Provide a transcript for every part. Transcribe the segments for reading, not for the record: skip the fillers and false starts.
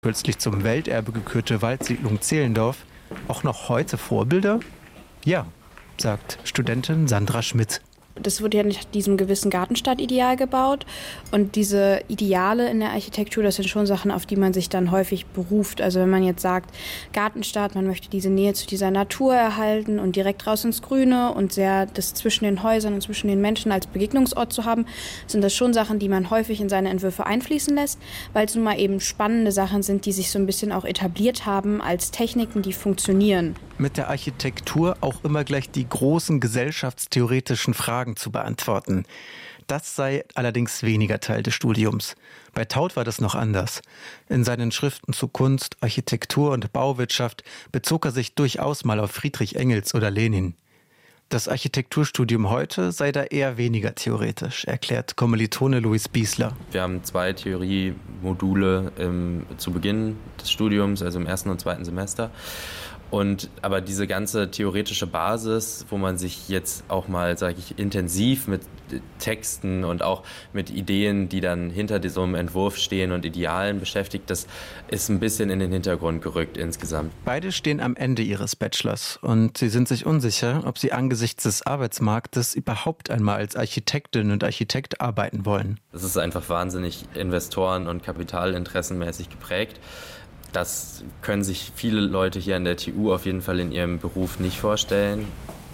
kürzlich zum Welterbe gekürte Waldsiedlung Zehlendorf auch noch heute Vorbilder? Ja, sagt Studentin Sandra Schmidt. Das wurde ja nach diesem gewissen Gartenstadtideal gebaut. Und diese Ideale in der Architektur, das sind schon Sachen, auf die man sich dann häufig beruft. Also wenn man jetzt sagt, Gartenstadt, man möchte diese Nähe zu dieser Natur erhalten und direkt raus ins Grüne und sehr das zwischen den Häusern und zwischen den Menschen als Begegnungsort zu haben, sind das schon Sachen, die man häufig in seine Entwürfe einfließen lässt, weil es nun mal eben spannende Sachen sind, die sich so ein bisschen auch etabliert haben als Techniken, die funktionieren. Mit der Architektur auch immer gleich die großen gesellschaftstheoretischen Fragen zu beantworten. Das sei allerdings weniger Teil des Studiums. Bei Taut war das noch anders. In seinen Schriften zu Kunst, Architektur und Bauwirtschaft bezog er sich durchaus mal auf Friedrich Engels oder Lenin. Das Architekturstudium heute sei da eher weniger theoretisch, erklärt Kommilitone Luis Biesler. Wir haben 2 Theoriemodule zu Beginn des Studiums, also im 1. und 2. Semester. Aber diese ganze theoretische Basis, wo man sich jetzt auch mal, sage ich, intensiv mit Texten und auch mit Ideen, die dann hinter so einem Entwurf stehen und Idealen beschäftigt, das ist ein bisschen in den Hintergrund gerückt insgesamt. Beide stehen am Ende ihres Bachelors und sie sind sich unsicher, ob sie angesichts des Arbeitsmarktes überhaupt einmal als Architektin und Architekt arbeiten wollen. Das ist einfach wahnsinnig investoren- und kapitalinteressenmäßig geprägt. Das können sich viele Leute hier an der TU auf jeden Fall in ihrem Beruf nicht vorstellen.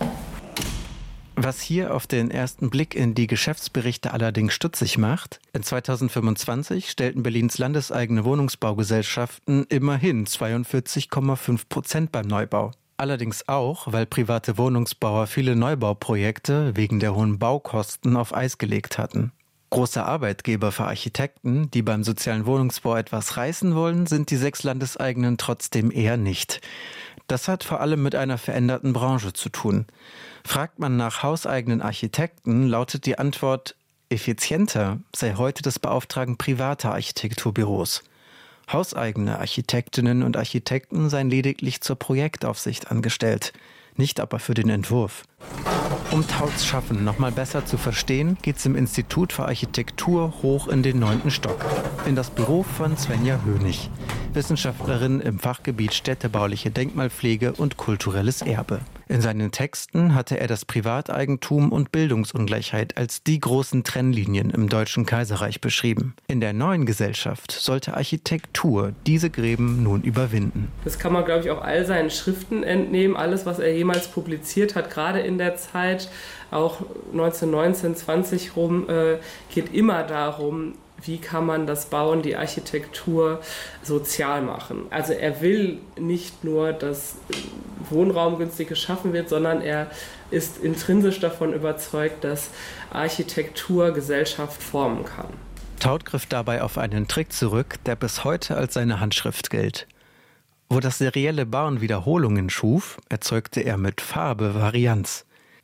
Was hier auf den ersten Blick in die Geschäftsberichte allerdings stutzig macht: In 2025 stellten Berlins landeseigene Wohnungsbaugesellschaften immerhin 42,5% beim Neubau. Allerdings auch, weil private Wohnungsbauer viele Neubauprojekte wegen der hohen Baukosten auf Eis gelegt hatten. Große Arbeitgeber für Architekten, die beim sozialen Wohnungsbau etwas reißen wollen, sind die 6 landeseigenen trotzdem eher nicht. Das hat vor allem mit einer veränderten Branche zu tun. Fragt man nach hauseigenen Architekten, lautet die Antwort: effizienter sei heute das Beauftragen privater Architekturbüros. Hauseigene Architektinnen und Architekten seien lediglich zur Projektaufsicht angestellt, nicht aber für den Entwurf. Um Tauts Schaffen noch mal besser zu verstehen, geht's im Institut für Architektur hoch in den 9. Stock, in das Büro von Svenja Hönig, Wissenschaftlerin im Fachgebiet städtebauliche Denkmalpflege und kulturelles Erbe. In seinen Texten hatte er das Privateigentum und Bildungsungleichheit als die großen Trennlinien im Deutschen Kaiserreich beschrieben. In der neuen Gesellschaft sollte Architektur diese Gräben nun überwinden. Das kann man, glaube ich, auch all seinen Schriften entnehmen. Alles, was er jemals publiziert hat, gerade in der Zeit, auch 1919, 20 rum, geht immer darum, wie kann man das Bauen, die Architektur sozial machen. Also er will nicht nur, dass Wohnraum günstig geschaffen wird, sondern er ist intrinsisch davon überzeugt, dass Architektur Gesellschaft formen kann. Taut griff dabei auf einen Trick zurück, der bis heute als seine Handschrift gilt. Wo das serielle Bauen Wiederholungen schuf, erzeugte er mit Farbe Varianz.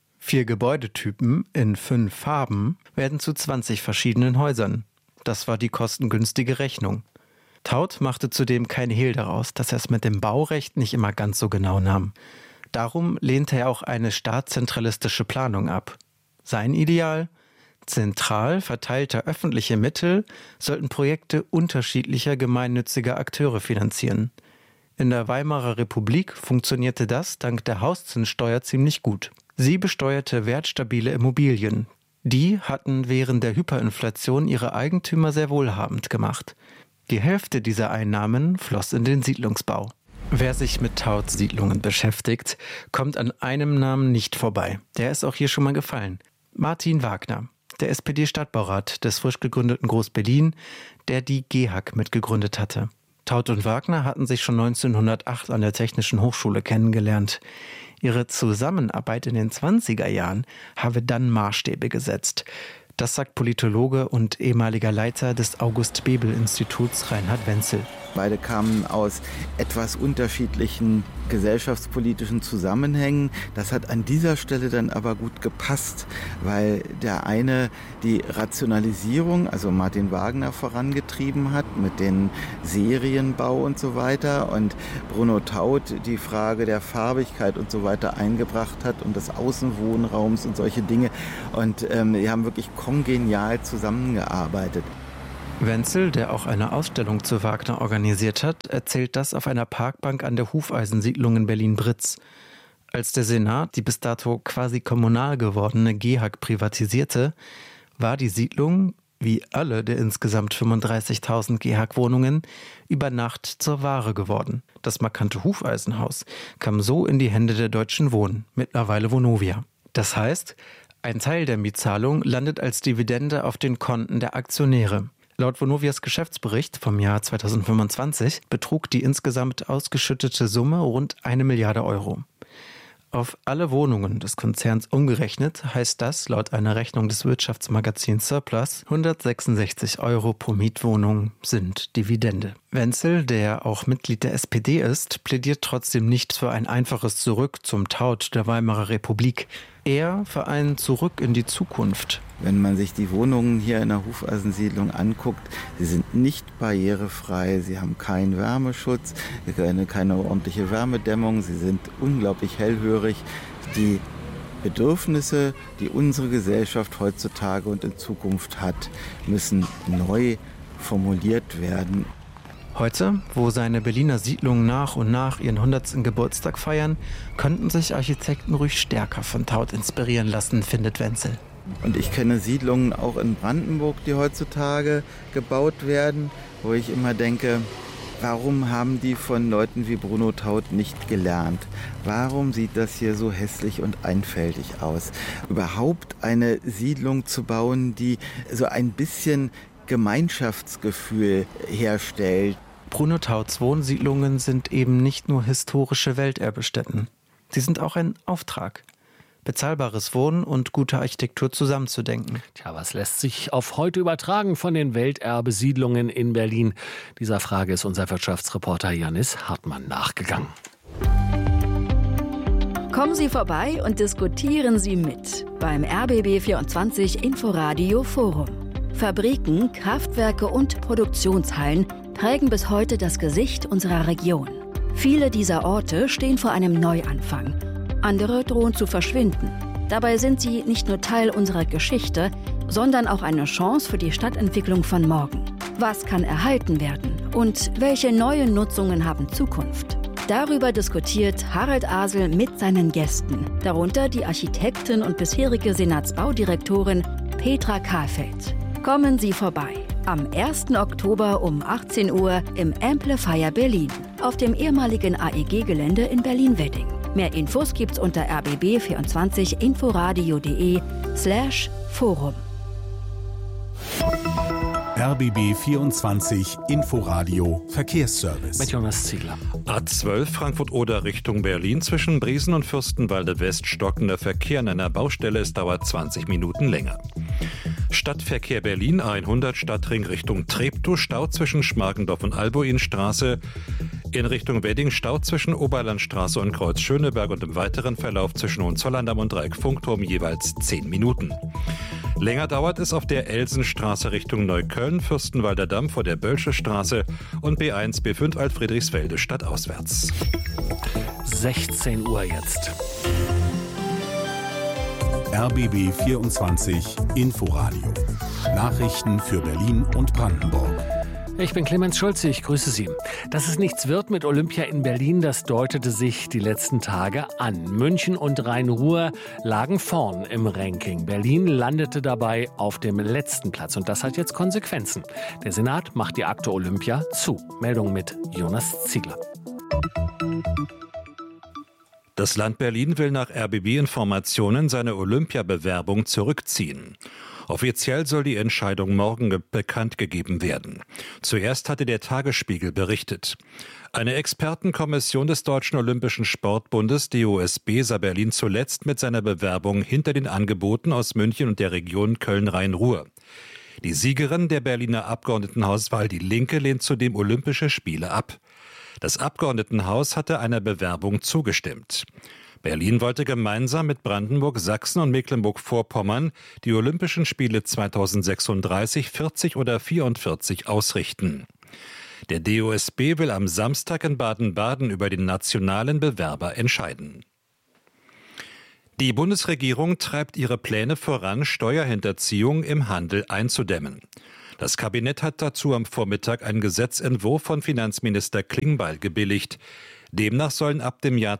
4 Gebäudetypen in 5 Farben werden zu 20 verschiedenen Häusern. Das war die kostengünstige Rechnung. Taut machte zudem kein Hehl daraus, dass er es mit dem Baurecht nicht immer ganz so genau nahm. Darum lehnte er auch eine staatszentralistische Planung ab. Sein Ideal? Zentral verteilte öffentliche Mittel sollten Projekte unterschiedlicher gemeinnütziger Akteure finanzieren. In der Weimarer Republik funktionierte das dank der Hauszinssteuer ziemlich gut. Sie besteuerte wertstabile Immobilien. Die hatten während der Hyperinflation ihre Eigentümer sehr wohlhabend gemacht. Die Hälfte dieser Einnahmen floss in den Siedlungsbau. Wer sich mit Tauts Siedlungen beschäftigt, kommt an einem Namen nicht vorbei. Der ist auch hier schon mal gefallen. Martin Wagner, der SPD-Stadtbaurat des frisch gegründeten Groß-Berlin, der die GEHAK mitgegründet hatte. Taut und Wagner hatten sich schon 1908 an der Technischen Hochschule kennengelernt. Ihre Zusammenarbeit in den 20er Jahren habe dann Maßstäbe gesetzt. Das sagt Politologe und ehemaliger Leiter des August-Bebel-Instituts Reinhard Wenzel. Beide kamen aus etwas unterschiedlichen gesellschaftspolitischen Zusammenhängen. Das hat an dieser Stelle dann aber gut gepasst, weil der eine die Rationalisierung, also Martin Wagner, vorangetrieben hat mit den Serienbau und so weiter und Bruno Taut die Frage der Farbigkeit und so weiter eingebracht hat und des Außenwohnraums und solche Dinge. Und die haben wirklich kongenial zusammengearbeitet. Wenzel, der auch eine Ausstellung zu Wagner organisiert hat, erzählt das auf einer Parkbank an der Hufeisensiedlung in Berlin-Britz. Als der Senat die bis dato quasi kommunal gewordene GEHAG privatisierte, war die Siedlung, wie alle der insgesamt 35.000 GEHAG-Wohnungen, über Nacht zur Ware geworden. Das markante Hufeisenhaus kam so in die Hände der Deutschen Wohnen, mittlerweile Vonovia. Das heißt, ein Teil der Mietzahlung landet als Dividende auf den Konten der Aktionäre. Laut Vonovias Geschäftsbericht vom Jahr 2025 betrug die insgesamt ausgeschüttete Summe rund 1 Milliarde Euro. Auf alle Wohnungen des Konzerns umgerechnet heißt das laut einer Rechnung des Wirtschaftsmagazins Surplus 166 Euro pro Mietwohnung sind Dividende. Wenzel, der auch Mitglied der SPD ist, plädiert trotzdem nicht für ein einfaches Zurück zum Tod der Weimarer Republik. Eher für ein Zurück in die Zukunft. Wenn man sich die Wohnungen hier in der Hufeisensiedlung anguckt, sie sind nicht barrierefrei, sie haben keinen Wärmeschutz, keine ordentliche Wärmedämmung, sie sind unglaublich hellhörig. Die Bedürfnisse, die unsere Gesellschaft heutzutage und in Zukunft hat, müssen neu formuliert werden. Heute, wo seine Berliner Siedlungen nach und nach ihren 100. Geburtstag feiern, könnten sich Architekten ruhig stärker von Taut inspirieren lassen, findet Wenzel. Und ich kenne Siedlungen auch in Brandenburg, die heutzutage gebaut werden, wo ich immer denke, warum haben die von Leuten wie Bruno Taut nicht gelernt? Warum sieht das hier so hässlich und einfältig aus? Überhaupt eine Siedlung zu bauen, die so ein bisschen Gemeinschaftsgefühl herstellt. Bruno Tauts Wohnsiedlungen sind eben nicht nur historische Welterbestätten. Sie sind auch ein Auftrag, bezahlbares Wohnen und gute Architektur zusammenzudenken. Tja, was lässt sich auf heute übertragen von den Welterbesiedlungen in Berlin? Dieser Frage ist unser Wirtschaftsreporter Janis Hartmann nachgegangen. Kommen Sie vorbei und diskutieren Sie mit beim RBB24 Inforadio Forum. Fabriken, Kraftwerke und Produktionshallen prägen bis heute das Gesicht unserer Region. Viele dieser Orte stehen vor einem Neuanfang. Andere drohen zu verschwinden. Dabei sind sie nicht nur Teil unserer Geschichte, sondern auch eine Chance für die Stadtentwicklung von morgen. Was kann erhalten werden und welche neuen Nutzungen haben Zukunft? Darüber diskutiert Harald Asel mit seinen Gästen, darunter die Architektin und bisherige Senatsbaudirektorin Petra Kahlfeld. Kommen Sie vorbei. Am 1. Oktober um 18 Uhr im Amplifier Berlin auf dem ehemaligen AEG-Gelände in Berlin-Wedding. Mehr Infos gibt's unter rbb24inforadio.de/Forum. RBB 24 Inforadio Verkehrsservice. Mit Jonas Ziegler. A12 Frankfurt-Oder Richtung Berlin zwischen Briesen und Fürstenwalde West stockender Verkehr an einer Baustelle. Es dauert 20 Minuten länger. Stadtverkehr Berlin A100 Stadtring Richtung Treptow, Stau zwischen Schmargendorf und Albuinstraße. In Richtung Wedding Stau zwischen Oberlandstraße und Kreuz Schöneberg und im weiteren Verlauf zwischen Hohenzollern-Damm und Dreieck Funkturm jeweils 10 Minuten. Länger dauert es auf der Elsenstraße Richtung Neukölln, Fürstenwalder Damm vor der Bölsche Straße und B1, B5 Alt-Friedrichsfelde stadtauswärts. 16 Uhr jetzt. RBB 24 Inforadio. Nachrichten für Berlin und Brandenburg. Ich bin Clemens Schulze, ich grüße Sie. Dass es nichts wird mit Olympia in Berlin, das deutete sich die letzten Tage an. München und Rhein-Ruhr lagen vorn im Ranking. Berlin landete dabei auf dem letzten Platz und das hat jetzt Konsequenzen. Der Senat macht die Akte Olympia zu. Meldung mit Jonas Ziegler. Das Land Berlin will nach RBB-Informationen seine Olympiabewerbung zurückziehen. Offiziell soll die Entscheidung morgen bekannt gegeben werden. Zuerst hatte der Tagesspiegel berichtet. Eine Expertenkommission des Deutschen Olympischen Sportbundes, DOSB, sah Berlin zuletzt mit seiner Bewerbung hinter den Angeboten aus München und der Region Köln-Rhein-Ruhr. Die Siegerin der Berliner Abgeordnetenhauswahl, die Linke, lehnt zudem Olympische Spiele ab. Das Abgeordnetenhaus hatte einer Bewerbung zugestimmt. Berlin wollte gemeinsam mit Brandenburg, Sachsen und Mecklenburg-Vorpommern die Olympischen Spiele 2036, 40 oder 44 ausrichten. Der DOSB will am Samstag in Baden-Baden über den nationalen Bewerber entscheiden. Die Bundesregierung treibt ihre Pläne voran, Steuerhinterziehung im Handel einzudämmen. Das Kabinett hat dazu am Vormittag einen Gesetzentwurf von Finanzminister Klingbeil gebilligt. Demnach sollen ab dem Jahr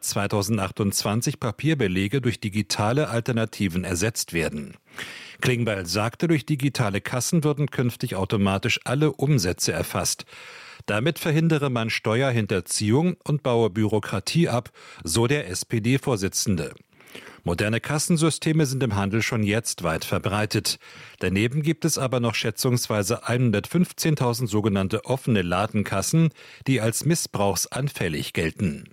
2028 Papierbelege durch digitale Alternativen ersetzt werden. Klingbeil sagte, durch digitale Kassen würden künftig automatisch alle Umsätze erfasst. Damit verhindere man Steuerhinterziehung und baue Bürokratie ab, so der SPD-Vorsitzende. Moderne Kassensysteme sind im Handel schon jetzt weit verbreitet. Daneben gibt es aber noch schätzungsweise 115.000 sogenannte offene Ladenkassen, die als missbrauchsanfällig gelten.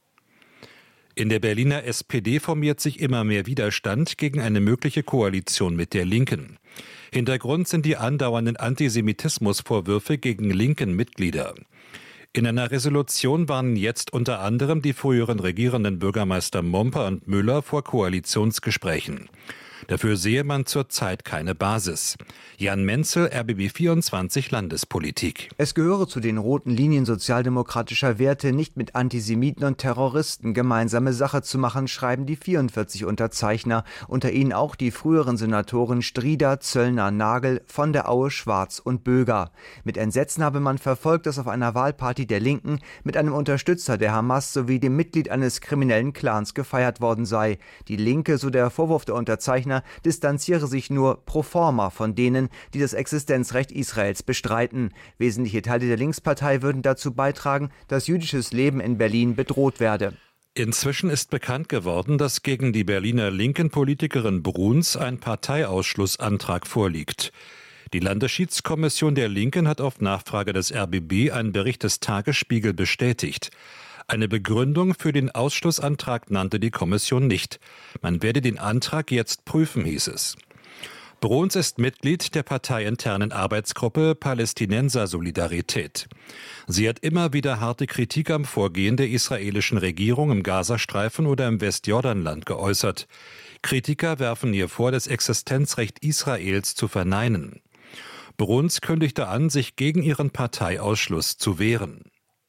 In der Berliner SPD formiert sich immer mehr Widerstand gegen eine mögliche Koalition mit der Linken. Hintergrund sind die andauernden Antisemitismusvorwürfe gegen linken Mitglieder. In einer Resolution warnen jetzt unter anderem die früheren regierenden Bürgermeister Momper und Müller vor Koalitionsgesprächen. Dafür sehe man zurzeit keine Basis. Jan Menzel, RBB 24 Landespolitik. Es gehöre zu den roten Linien sozialdemokratischer Werte, nicht mit Antisemiten und Terroristen gemeinsame Sache zu machen, schreiben die 44 Unterzeichner, unter ihnen auch die früheren Senatoren Strieder, Zöllner, Nagel, von der Aue, Schwarz und Böger. Mit Entsetzen habe man verfolgt, dass auf einer Wahlparty der Linken mit einem Unterstützer der Hamas sowie dem Mitglied eines kriminellen Clans gefeiert worden sei. Die Linke, so der Vorwurf der Unterzeichner, distanziere sich nur pro forma von denen, die das Existenzrecht Israels bestreiten. Wesentliche Teile der Linkspartei würden dazu beitragen, dass jüdisches Leben in Berlin bedroht werde. Inzwischen ist bekannt geworden, dass gegen die Berliner linken Politikerin Bruns ein Parteiausschlussantrag vorliegt. Die Landesschiedskommission der Linken hat auf Nachfrage des RBB einen Bericht des Tagesspiegel bestätigt. Eine Begründung für den Ausschlussantrag nannte die Kommission nicht. Man werde den Antrag jetzt prüfen, hieß es. Bruns ist Mitglied der parteiinternen Arbeitsgruppe Palästinenser Solidarität. Sie hat immer wieder harte Kritik am Vorgehen der israelischen Regierung im Gazastreifen oder im Westjordanland geäußert. Kritiker werfen ihr vor, das Existenzrecht Israels zu verneinen. Bruns kündigte an, sich gegen ihren Parteiausschluss zu wehren.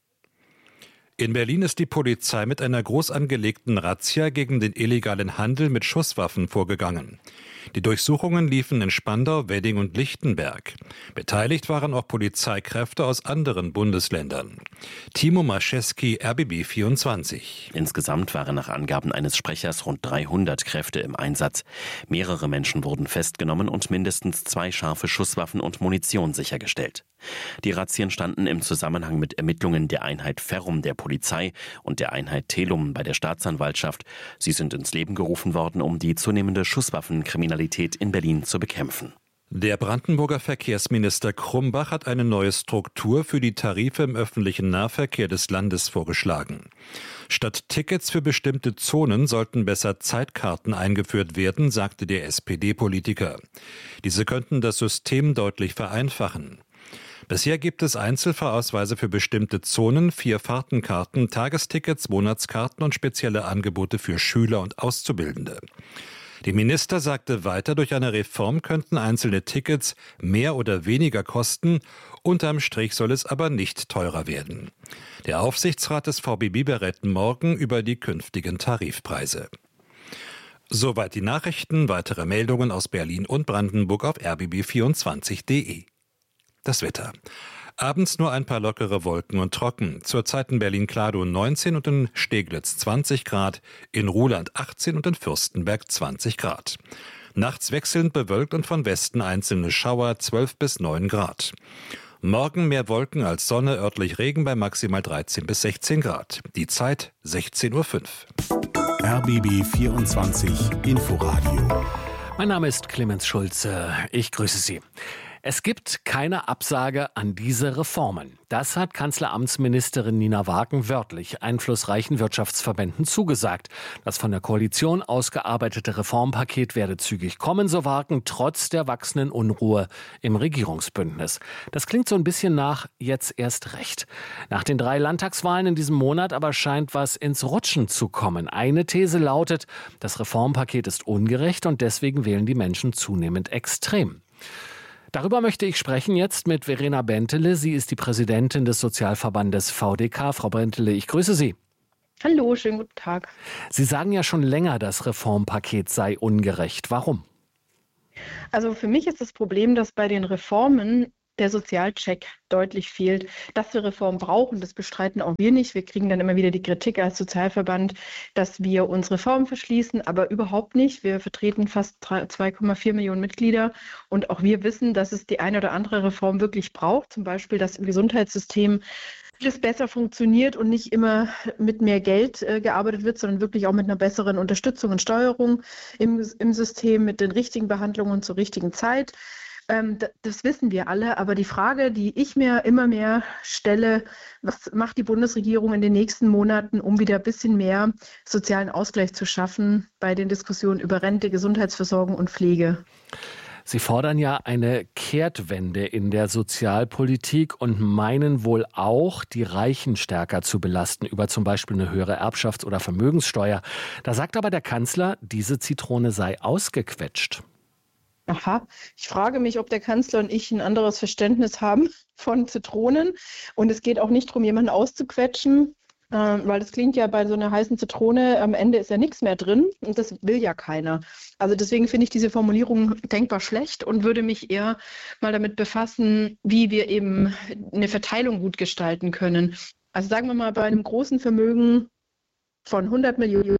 In Berlin ist die Polizei mit einer groß angelegten Razzia gegen den illegalen Handel mit Schusswaffen vorgegangen. Die Durchsuchungen liefen in Spandau, Wedding und Lichtenberg. Beteiligt waren auch Polizeikräfte aus anderen Bundesländern. Timo Maschewski, RBB 24. Insgesamt waren nach Angaben eines Sprechers rund 300 Kräfte im Einsatz. Mehrere Menschen wurden festgenommen und mindestens 2 scharfe Schusswaffen und Munition sichergestellt. Die Razzien standen im Zusammenhang mit Ermittlungen der Einheit Ferrum der Polizei und der Einheit Telum bei der Staatsanwaltschaft. Sie sind ins Leben gerufen worden, um die zunehmende Schusswaffenkriminalität in Berlin zu bekämpfen. Der Brandenburger Verkehrsminister Krumbach hat eine neue Struktur für die Tarife im öffentlichen Nahverkehr des Landes vorgeschlagen. Statt Tickets für bestimmte Zonen sollten besser Zeitkarten eingeführt werden, sagte der SPD-Politiker. Diese könnten das System deutlich vereinfachen. Bisher gibt es Einzelfahrausweise für bestimmte Zonen, 4 Fahrtenkarten, Tagestickets, Monatskarten und spezielle Angebote für Schüler und Auszubildende. Die Minister sagte weiter, durch eine Reform könnten einzelne Tickets mehr oder weniger kosten, unterm Strich soll es aber nicht teurer werden. Der Aufsichtsrat des VBB berät morgen über die künftigen Tarifpreise. Soweit die Nachrichten, weitere Meldungen aus Berlin und Brandenburg auf rbb24.de. Das Wetter. Abends nur ein paar lockere Wolken und trocken. Zurzeit in Berlin-Kladow 19 und in Steglitz 20 Grad, in Ruhland 18 und in Fürstenberg 20 Grad. Nachts wechselnd bewölkt und von Westen einzelne Schauer 12 bis 9 Grad. Morgen mehr Wolken als Sonne, örtlich Regen bei maximal 13 bis 16 Grad. Die Zeit 16:05 Uhr. RBB 24 Inforadio. Mein Name ist Clemens Schulze. Ich grüße Sie. Es gibt keine Absage an diese Reformen. Das hat Kanzleramtsministerin Nina Wagen wörtlich einflussreichen Wirtschaftsverbänden zugesagt. Das von der Koalition ausgearbeitete Reformpaket werde zügig kommen, so Wagen, trotz der wachsenden Unruhe im Regierungsbündnis. Das klingt so ein bisschen nach jetzt erst recht. Nach den 3 Landtagswahlen in diesem Monat aber scheint was ins Rutschen zu kommen. Eine These lautet, das Reformpaket ist ungerecht und deswegen wählen die Menschen zunehmend extrem. Darüber möchte ich sprechen jetzt mit Verena Bentele. Sie ist die Präsidentin des Sozialverbandes VDK. Frau Bentele, ich grüße Sie. Hallo, schönen guten Tag. Sie sagen ja schon länger, das Reformpaket sei ungerecht. Warum? Also für mich ist das Problem, dass bei den Reformen der Sozialcheck deutlich fehlt. Dass wir Reformen brauchen, das bestreiten auch wir nicht. Wir kriegen dann immer wieder die Kritik als Sozialverband, dass wir uns Reformen verschließen, aber überhaupt nicht. Wir vertreten fast 2,4 Millionen Mitglieder und auch wir wissen, dass es die eine oder andere Reform wirklich braucht. Zum Beispiel, dass im Gesundheitssystem vieles besser funktioniert und nicht immer mit mehr Geld gearbeitet wird, sondern wirklich auch mit einer besseren Unterstützung und Steuerung im System, mit den richtigen Behandlungen und zur richtigen Zeit. Das wissen wir alle, aber die Frage, die ich mir immer mehr stelle, was macht die Bundesregierung in den nächsten Monaten, um wieder ein bisschen mehr sozialen Ausgleich zu schaffen bei den Diskussionen über Rente, Gesundheitsversorgung und Pflege? Sie fordern ja eine Kehrtwende in der Sozialpolitik und meinen wohl auch, die Reichen stärker zu belasten, über zum Beispiel eine höhere Erbschafts- oder Vermögenssteuer. Da sagt aber der Kanzler, diese Zitrone sei ausgequetscht. Aha, ich frage mich, ob der Kanzler und ich ein anderes Verständnis haben von Zitronen. Und es geht auch nicht darum, jemanden auszuquetschen, weil das klingt ja bei so einer heißen Zitrone, am Ende ist ja nichts mehr drin und das will ja keiner. Also deswegen finde ich diese Formulierung denkbar schlecht und würde mich eher mal damit befassen, wie wir eben eine Verteilung gut gestalten können. Also sagen wir mal, bei einem großen Vermögen von 100 Millionen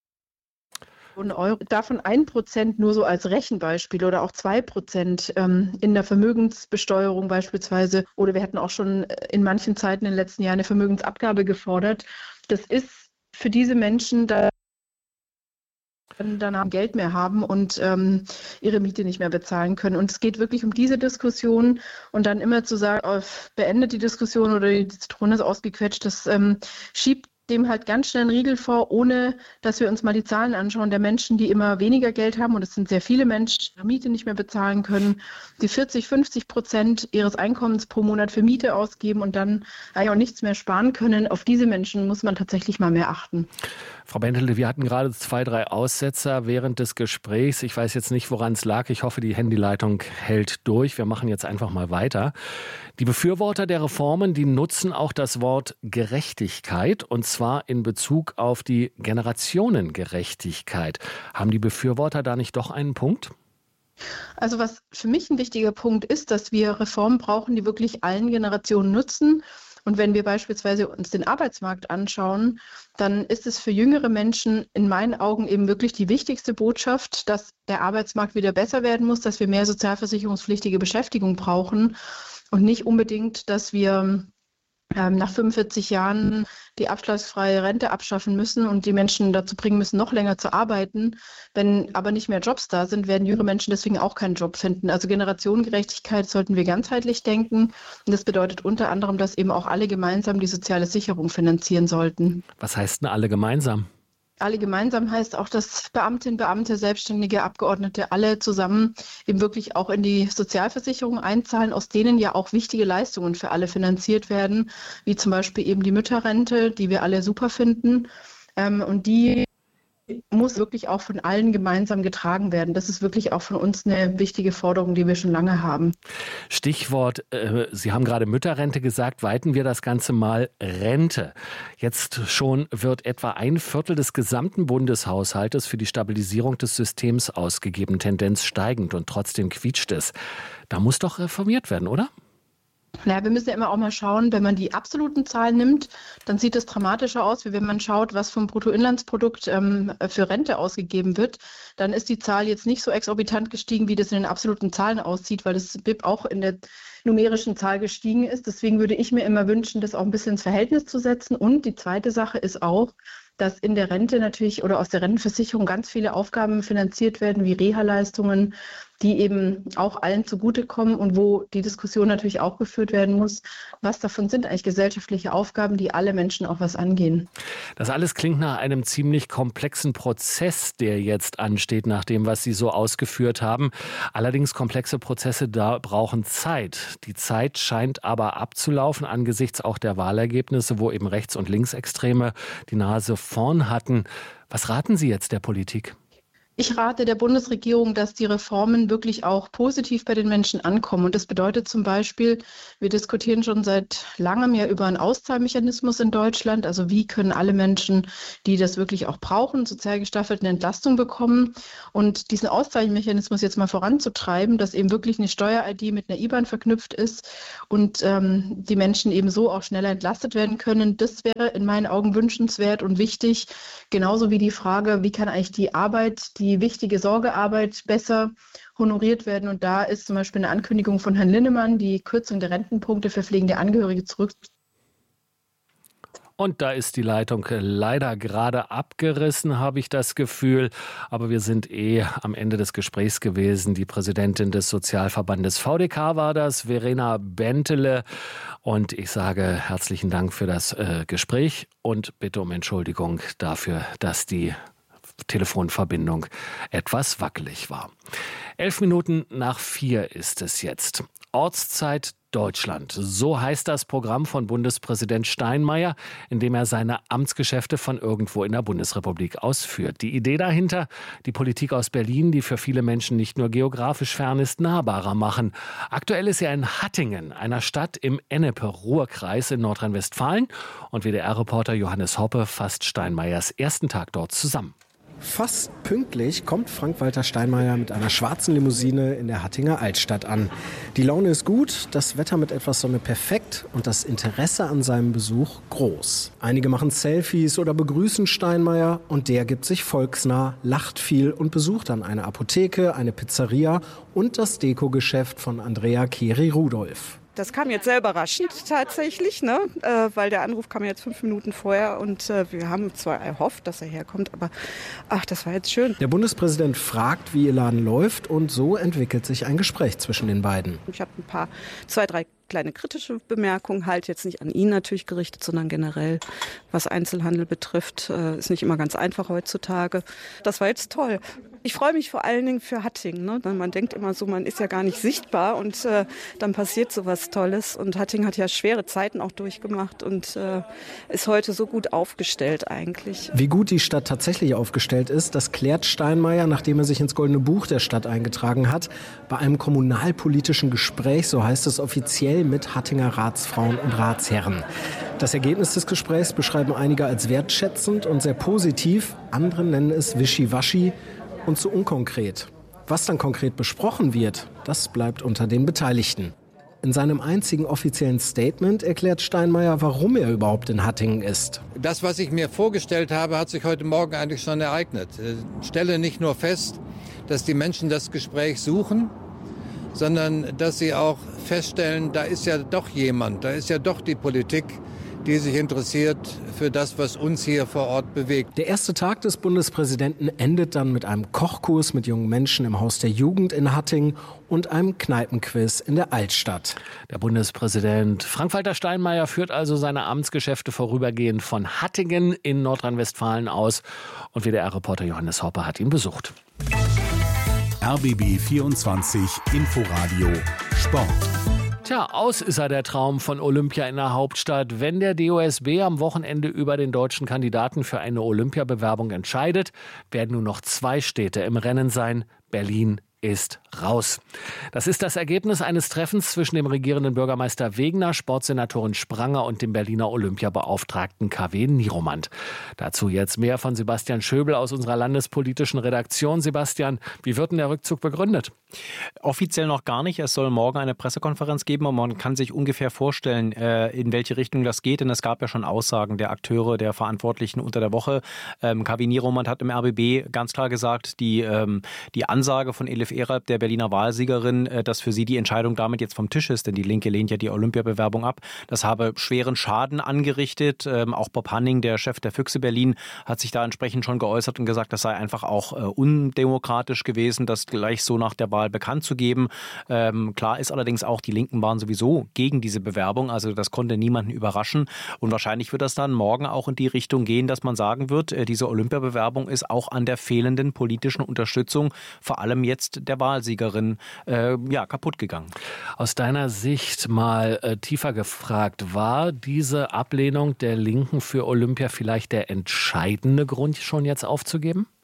Euro, davon 1% nur so als Rechenbeispiel oder auch 2% in der Vermögensbesteuerung beispielsweise. Oder wir hätten auch schon in manchen Zeiten in den letzten Jahren eine Vermögensabgabe gefordert. Das ist für diese Menschen, da danach Geld mehr haben und ihre Miete nicht mehr bezahlen können. Und es geht wirklich um diese Diskussion und dann immer zu sagen, beendet die Diskussion oder die Zitrone ist ausgequetscht, das schiebt dem halt ganz schnell einen Riegel vor, ohne dass wir uns mal die Zahlen anschauen der Menschen, die immer weniger Geld haben, und es sind sehr viele Menschen, die ihre Miete nicht mehr bezahlen können, die 40-50% ihres Einkommens pro Monat für Miete ausgeben und dann eigentlich auch nichts mehr sparen können. Auf diese Menschen muss man tatsächlich mal mehr achten. Frau Bentele, wir hatten gerade 2, 3 Aussetzer während des Gesprächs. Ich weiß jetzt nicht, woran es lag. Ich hoffe, die Handyleitung hält durch. Wir machen jetzt einfach mal weiter. Die Befürworter der Reformen, die nutzen auch das Wort Gerechtigkeit, und zwar in Bezug auf die Generationengerechtigkeit. Haben die Befürworter da nicht doch einen Punkt? Also was für mich ein wichtiger Punkt ist, dass wir Reformen brauchen, die wirklich allen Generationen nutzen. Und wenn wir beispielsweise uns den Arbeitsmarkt anschauen, dann ist es für jüngere Menschen in meinen Augen eben wirklich die wichtigste Botschaft, dass der Arbeitsmarkt wieder besser werden muss, dass wir mehr sozialversicherungspflichtige Beschäftigung brauchen und nicht unbedingt, dass wir nach 45 Jahren die abschlagsfreie Rente abschaffen müssen und die Menschen dazu bringen müssen, noch länger zu arbeiten. Wenn aber nicht mehr Jobs da sind, werden jüngere Menschen deswegen auch keinen Job finden. Also Generationengerechtigkeit sollten wir ganzheitlich denken. Und das bedeutet unter anderem, dass eben auch alle gemeinsam die soziale Sicherung finanzieren sollten. Was heißt denn alle gemeinsam? Alle gemeinsam heißt auch, dass Beamtinnen, Beamte, Selbstständige, Abgeordnete alle zusammen eben wirklich auch in die Sozialversicherung einzahlen, aus denen ja auch wichtige Leistungen für alle finanziert werden, wie zum Beispiel eben die Mütterrente, die wir alle super finden. Und die muss wirklich auch von allen gemeinsam getragen werden. Das ist wirklich auch von uns eine wichtige Forderung, die wir schon lange haben. Stichwort, Sie haben gerade Mütterrente gesagt, weiten wir das Ganze mal Rente. Jetzt schon wird etwa 1/4 des gesamten Bundeshaushaltes für die Stabilisierung des Systems ausgegeben, Tendenz steigend, und trotzdem quietscht es. Da muss doch reformiert werden, oder? Naja, wir müssen ja immer auch mal schauen, wenn man die absoluten Zahlen nimmt, dann sieht es dramatischer aus, wie wenn man schaut, was vom Bruttoinlandsprodukt für Rente ausgegeben wird. Dann ist die Zahl jetzt nicht so exorbitant gestiegen, wie das in den absoluten Zahlen aussieht, weil das BIP auch in der numerischen Zahl gestiegen ist. Deswegen würde ich mir immer wünschen, das auch ein bisschen ins Verhältnis zu setzen. Und die zweite Sache ist auch, dass in der Rente natürlich oder aus der Rentenversicherung ganz viele Aufgaben finanziert werden, wie Reha-Leistungen, die eben auch allen zugutekommen und wo die Diskussion natürlich auch geführt werden muss, was davon sind eigentlich gesellschaftliche Aufgaben, die alle Menschen auch was angehen. Das alles klingt nach einem ziemlich komplexen Prozess, der jetzt ansteht, nach dem, was Sie so ausgeführt haben. Allerdings komplexe Prozesse da brauchen Zeit. Die Zeit scheint aber abzulaufen angesichts auch der Wahlergebnisse, wo eben Rechts- und Linksextreme die Nase vorn hatten. Was raten Sie jetzt der Politik? Ich rate der Bundesregierung, dass die Reformen wirklich auch positiv bei den Menschen ankommen. Und das bedeutet zum Beispiel, wir diskutieren schon seit langem ja über einen Auszahlmechanismus in Deutschland. Also wie können alle Menschen, die das wirklich auch brauchen, sozial gestaffelt eine Entlastung bekommen. Und diesen Auszahlmechanismus jetzt mal voranzutreiben, dass eben wirklich eine Steuer-ID mit einer IBAN verknüpft ist und die Menschen eben so auch schneller entlastet werden können, das wäre in meinen Augen wünschenswert und wichtig. Genauso wie die Frage, wie kann eigentlich die Arbeit, die wichtige Sorgearbeit besser honoriert werden. Und da ist zum Beispiel eine Ankündigung von Herrn Linnemann, die Kürzung der Rentenpunkte für pflegende Angehörige zurück. Und da ist die Leitung leider gerade abgerissen, habe ich das Gefühl. Aber wir sind am Ende des Gesprächs gewesen. Die Präsidentin des Sozialverbandes VDK war das, Verena Bentele. Und ich sage herzlichen Dank für das Gespräch und bitte um Entschuldigung dafür, dass die Telefonverbindung etwas wackelig war. 3:11 ist es jetzt. Ortszeit Deutschland. So heißt das Programm von Bundespräsident Steinmeier, in dem er seine Amtsgeschäfte von irgendwo in der Bundesrepublik ausführt. Die Idee dahinter, die Politik aus Berlin, die für viele Menschen nicht nur geografisch fern ist, nahbarer machen. Aktuell ist er in Hattingen, einer Stadt im Ennepe-Ruhr-Kreis in Nordrhein-Westfalen. Und WDR-Reporter Johannes Hoppe fasst Steinmeiers ersten Tag dort zusammen. Fast pünktlich kommt Frank-Walter Steinmeier mit einer schwarzen Limousine in der Hattinger Altstadt an. Die Laune ist gut, das Wetter mit etwas Sonne perfekt und das Interesse an seinem Besuch groß. Einige machen Selfies oder begrüßen Steinmeier und der gibt sich volksnah, lacht viel und besucht dann eine Apotheke, eine Pizzeria und das Deko-Geschäft von Andrea Keri-Rudolph. Das kam jetzt sehr überraschend tatsächlich, weil der Anruf kam jetzt 5 Minuten vorher und wir haben zwar erhofft, dass er herkommt, aber das war jetzt schön. Der Bundespräsident fragt, wie ihr Laden läuft und so entwickelt sich ein Gespräch zwischen den beiden. Ich habe 2, 3 kleine kritische Bemerkungen, halt jetzt nicht an ihn natürlich gerichtet, sondern generell, was Einzelhandel betrifft, ist nicht immer ganz einfach heutzutage. Das war jetzt toll. Ich freue mich vor allen Dingen für Hattingen. Man denkt immer so, man ist ja gar nicht sichtbar und dann passiert so was Tolles. Und Hattingen hat ja schwere Zeiten auch durchgemacht und ist heute so gut aufgestellt eigentlich. Wie gut die Stadt tatsächlich aufgestellt ist, das klärt Steinmeier, nachdem er sich ins Goldene Buch der Stadt eingetragen hat, bei einem kommunalpolitischen Gespräch, so heißt es offiziell, mit Hattinger Ratsfrauen und Ratsherren. Das Ergebnis des Gesprächs beschreiben einige als wertschätzend und sehr positiv, andere nennen es wischiwaschi und zu unkonkret. Was dann konkret besprochen wird, das bleibt unter den Beteiligten. In seinem einzigen offiziellen Statement erklärt Steinmeier, warum er überhaupt in Hattingen ist. Das, was ich mir vorgestellt habe, hat sich heute Morgen eigentlich schon ereignet. Ich stelle nicht nur fest, dass die Menschen das Gespräch suchen, sondern dass sie auch feststellen, da ist ja doch jemand, da ist ja doch die Politik, die sich interessiert für das, was uns hier vor Ort bewegt. Der erste Tag des Bundespräsidenten endet dann mit einem Kochkurs mit jungen Menschen im Haus der Jugend in Hattingen und einem Kneipenquiz in der Altstadt. Der Bundespräsident Frank-Walter Steinmeier führt also seine Amtsgeschäfte vorübergehend von Hattingen in Nordrhein-Westfalen aus und WDR-Reporter Johannes Hoppe hat ihn besucht. RBB 24 Inforadio Sport. Tja, aus ist der Traum von Olympia in der Hauptstadt. Wenn der DOSB am Wochenende über den deutschen Kandidaten für eine Olympiabewerbung entscheidet, werden nur noch 2 Städte im Rennen sein: Berlin ist raus. Das ist das Ergebnis eines Treffens zwischen dem regierenden Bürgermeister Wegener, Sportsenatorin Spranger und dem Berliner Olympiabeauftragten KW Nieromant. Dazu jetzt mehr von Sebastian Schöbel aus unserer landespolitischen Redaktion. Sebastian, wie wird denn der Rückzug begründet? Offiziell noch gar nicht. Es soll morgen eine Pressekonferenz geben und man kann sich ungefähr vorstellen, in welche Richtung das geht. Denn es gab ja schon Aussagen der Akteure, der Verantwortlichen unter der Woche. KW Nieromant hat im RBB ganz klar gesagt, die Ansage von Elif Eralp, der Berliner Wahlsiegerin, dass für sie die Entscheidung damit jetzt vom Tisch ist, denn die Linke lehnt ja die Olympiabewerbung ab. Das habe schweren Schaden angerichtet. Auch Bob Hanning, der Chef der Füchse Berlin, hat sich da entsprechend schon geäußert und gesagt, das sei einfach auch undemokratisch gewesen, das gleich so nach der Wahl bekannt zu geben. Klar ist allerdings auch, die Linken waren sowieso gegen diese Bewerbung, also das konnte niemanden überraschen und wahrscheinlich wird das dann morgen auch in die Richtung gehen, dass man sagen wird, diese Olympiabewerbung ist auch an der fehlenden politischen Unterstützung, vor allem jetzt der Wahlsiegerin, kaputt gegangen. Aus deiner Sicht mal tiefer gefragt, war diese Ablehnung der Linken für Olympia vielleicht der entscheidende Grund, schon jetzt aufzugeben?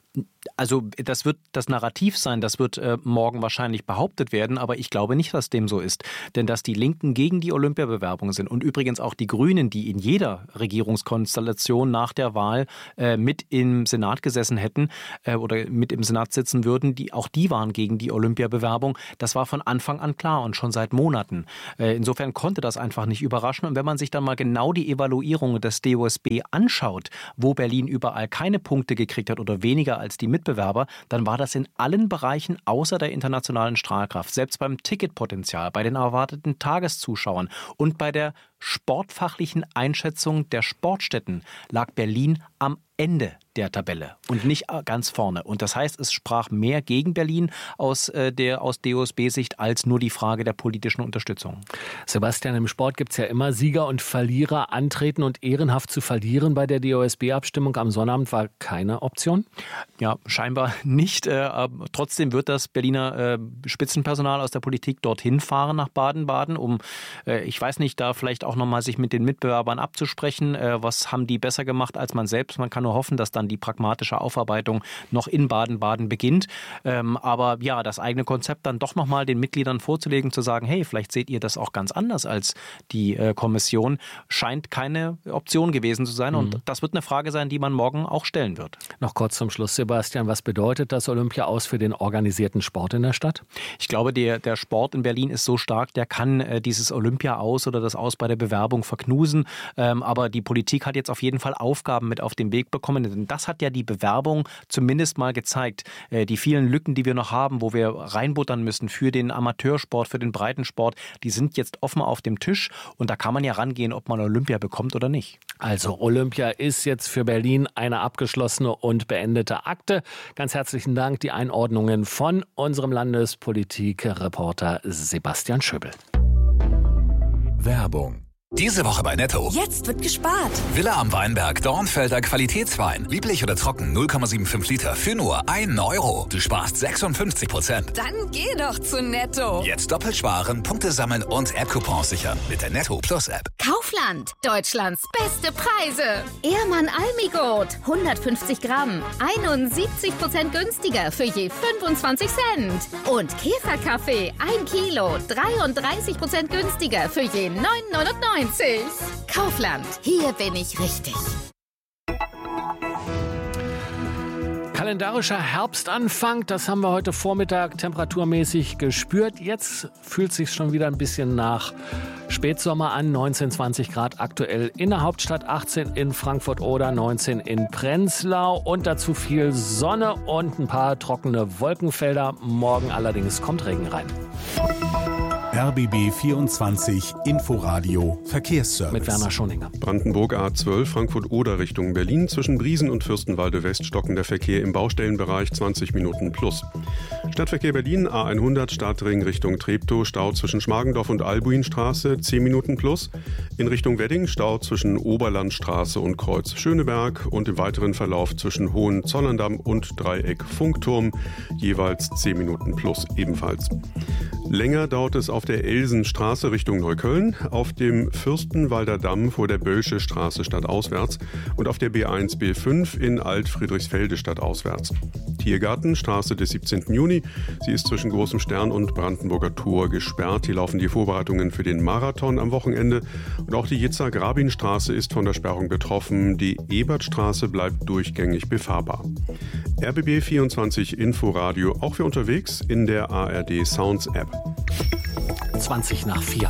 Also das wird das Narrativ sein, das wird morgen wahrscheinlich behauptet werden, aber ich glaube nicht, dass dem so ist. Denn dass die Linken gegen die Olympiabewerbung sind und übrigens auch die Grünen, die in jeder Regierungskonstellation nach der Wahl mit im Senat gesessen hätten oder mit im Senat sitzen würden, auch die waren gegen die Olympiabewerbung. Das war von Anfang an klar und schon seit Monaten. Insofern konnte das einfach nicht überraschen. Und wenn man sich dann mal genau die Evaluierung des DOSB anschaut, wo Berlin überall keine Punkte gekriegt hat oder weniger als die Mitbewerber, dann war das in allen Bereichen außer der internationalen Strahlkraft. Selbst beim Ticketpotenzial, bei den erwarteten Tageszuschauern und bei der sportfachlichen Einschätzung der Sportstätten lag Berlin am Ende der Tabelle und nicht ganz vorne. Und das heißt, es sprach mehr gegen Berlin aus DOSB-Sicht als nur die Frage der politischen Unterstützung. Sebastian, im Sport gibt es ja immer Sieger und Verlierer. Antreten und ehrenhaft zu verlieren bei der DOSB-Abstimmung am Sonnabend war keine Option? Ja, scheinbar nicht. Trotzdem wird das Berliner Spitzenpersonal aus der Politik dorthin fahren nach Baden-Baden, um, ich weiß nicht, da vielleicht auch nochmal sich mit den Mitbewerbern abzusprechen. Was haben die besser gemacht als man selbst? Man kann nur hoffen, dass dann die pragmatische Aufarbeitung noch in Baden-Baden beginnt. Aber ja, das eigene Konzept dann doch nochmal den Mitgliedern vorzulegen, zu sagen, hey, vielleicht seht ihr das auch ganz anders als die Kommission, scheint keine Option gewesen zu sein. Und das wird eine Frage sein, die man morgen auch stellen wird. Noch kurz zum Schluss, Sebastian, was bedeutet das Olympia aus für den organisierten Sport in der Stadt? Ich glaube, der Sport in Berlin ist so stark, der kann dieses Olympia aus oder das Aus bei der Bewerbung verknusen. Aber die Politik hat jetzt auf jeden Fall Aufgaben mit auf den Weg bekommen. Denn das hat ja die Bewerbung zumindest mal gezeigt. Die vielen Lücken, die wir noch haben, wo wir reinbuttern müssen für den Amateursport, für den Breitensport, die sind jetzt offen auf dem Tisch. Und da kann man ja rangehen, ob man Olympia bekommt oder nicht. Also Olympia ist jetzt für Berlin eine abgeschlossene und beendete Akte. Ganz herzlichen Dank, die Einordnungen von unserem Landespolitik-Reporter Sebastian Schöbel. Werbung. Diese Woche bei Netto. Jetzt wird gespart. Villa am Weinberg, Dornfelder Qualitätswein. Lieblich oder trocken, 0,75 Liter für nur 1 Euro. Du sparst 56%. Dann geh doch zu Netto. Jetzt doppelt sparen, Punkte sammeln und App-Coupons sichern mit der Netto Plus App. Kaufland, Deutschlands beste Preise. Ehrmann Almigold, 150 Gramm, 71% günstiger für je 25 Cent. Und Käferkaffee, 1 Kilo, 33% günstiger für je 9,99. Kaufland, hier bin ich richtig. Kalendarischer Herbstanfang, das haben wir heute Vormittag temperaturmäßig gespürt. Jetzt fühlt es sich schon wieder ein bisschen nach Spätsommer an. 19, 20 Grad aktuell in der Hauptstadt, 18 in Frankfurt oder 19 in Prenzlau. Und dazu viel Sonne und ein paar trockene Wolkenfelder. Morgen allerdings kommt Regen rein. RBB 24 Inforadio Verkehrsservice. Mit Werner Schoninger. Brandenburg A12 Frankfurt-Oder Richtung Berlin. Zwischen Briesen und Fürstenwalde West stocken der Verkehr im Baustellenbereich 20 Minuten plus. Stadtverkehr Berlin A100 Stadtring Richtung Treptow. Stau zwischen Schmargendorf und Albuinstraße 10 Minuten plus. In Richtung Wedding Stau zwischen Oberlandstraße und Kreuz Schöneberg. Und im weiteren Verlauf zwischen Hohenzollern-Damm und Dreieck Funkturm jeweils 10 Minuten plus ebenfalls. Länger dauert es auf der Elsenstraße Richtung Neukölln, auf dem Fürstenwalder Damm vor der Bölsche Straße stadtauswärts und auf der B1 B5 in Alt-Friedrichsfelde stadtauswärts. Tiergartenstraße des 17. Juni, sie ist zwischen Großem Stern und Brandenburger Tor gesperrt. Hier laufen die Vorbereitungen für den Marathon am Wochenende. Und auch die Jitzar-Grabin-Straße ist von der Sperrung betroffen. Die Ebertstraße bleibt durchgängig befahrbar. RBB 24 Inforadio, auch für unterwegs in der ARD Sounds App. 20 nach 4.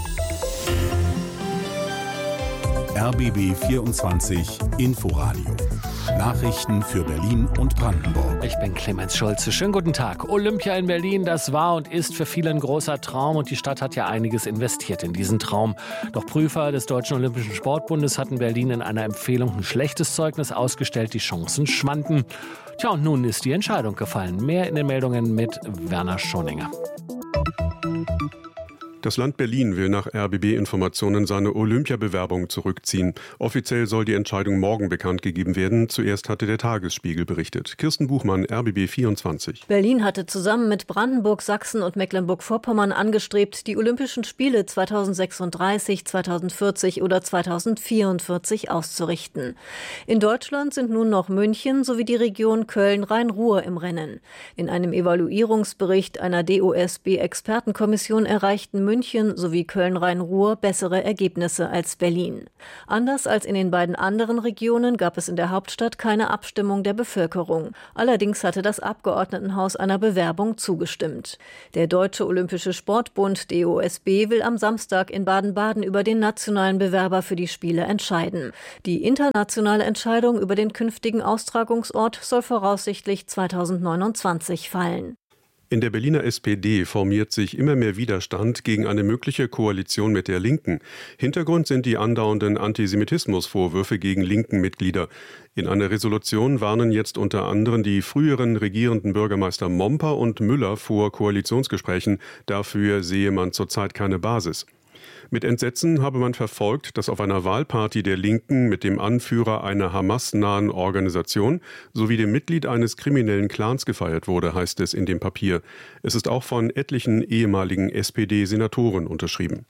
RBB 24 Inforadio. Nachrichten für Berlin und Brandenburg. Ich bin Clemens Schulze. Schönen guten Tag. Olympia in Berlin, das war und ist für viele ein großer Traum und die Stadt hat ja einiges investiert in diesen Traum. Doch Prüfer des Deutschen Olympischen Sportbundes hatten Berlin in einer Empfehlung ein schlechtes Zeugnis ausgestellt, die Chancen schwanden. Tja, und nun ist die Entscheidung gefallen. Mehr in den Meldungen mit Werner Schoninger. Das Land Berlin will nach RBB-Informationen seine Olympiabewerbung zurückziehen. Offiziell soll die Entscheidung morgen bekannt gegeben werden. Zuerst hatte der Tagesspiegel berichtet. Kirsten Buchmann, RBB 24. Berlin hatte zusammen mit Brandenburg, Sachsen und Mecklenburg-Vorpommern angestrebt, die Olympischen Spiele 2036, 2040 oder 2044 auszurichten. In Deutschland sind nun noch München sowie die Region Köln-Rhein-Ruhr im Rennen. In einem Evaluierungsbericht einer DOSB-Expertenkommission erreichten München sowie Köln-Rhein-Ruhr bessere Ergebnisse als Berlin. Anders als in den beiden anderen Regionen gab es in der Hauptstadt keine Abstimmung der Bevölkerung. Allerdings hatte das Abgeordnetenhaus einer Bewerbung zugestimmt. Der Deutsche Olympische Sportbund DOSB will am Samstag in Baden-Baden über den nationalen Bewerber für die Spiele entscheiden. Die internationale Entscheidung über den künftigen Austragungsort soll voraussichtlich 2029 fallen. In der Berliner SPD formiert sich immer mehr Widerstand gegen eine mögliche Koalition mit der Linken. Hintergrund sind die andauernden Antisemitismusvorwürfe gegen linken Mitglieder. In einer Resolution warnen jetzt unter anderem die früheren regierenden Bürgermeister Momper und Müller vor Koalitionsgesprächen. Dafür sehe man zurzeit keine Basis. Mit Entsetzen habe man verfolgt, dass auf einer Wahlparty der Linken mit dem Anführer einer Hamas-nahen Organisation sowie dem Mitglied eines kriminellen Clans gefeiert wurde, heißt es in dem Papier. Es ist auch von etlichen ehemaligen SPD-Senatoren unterschrieben.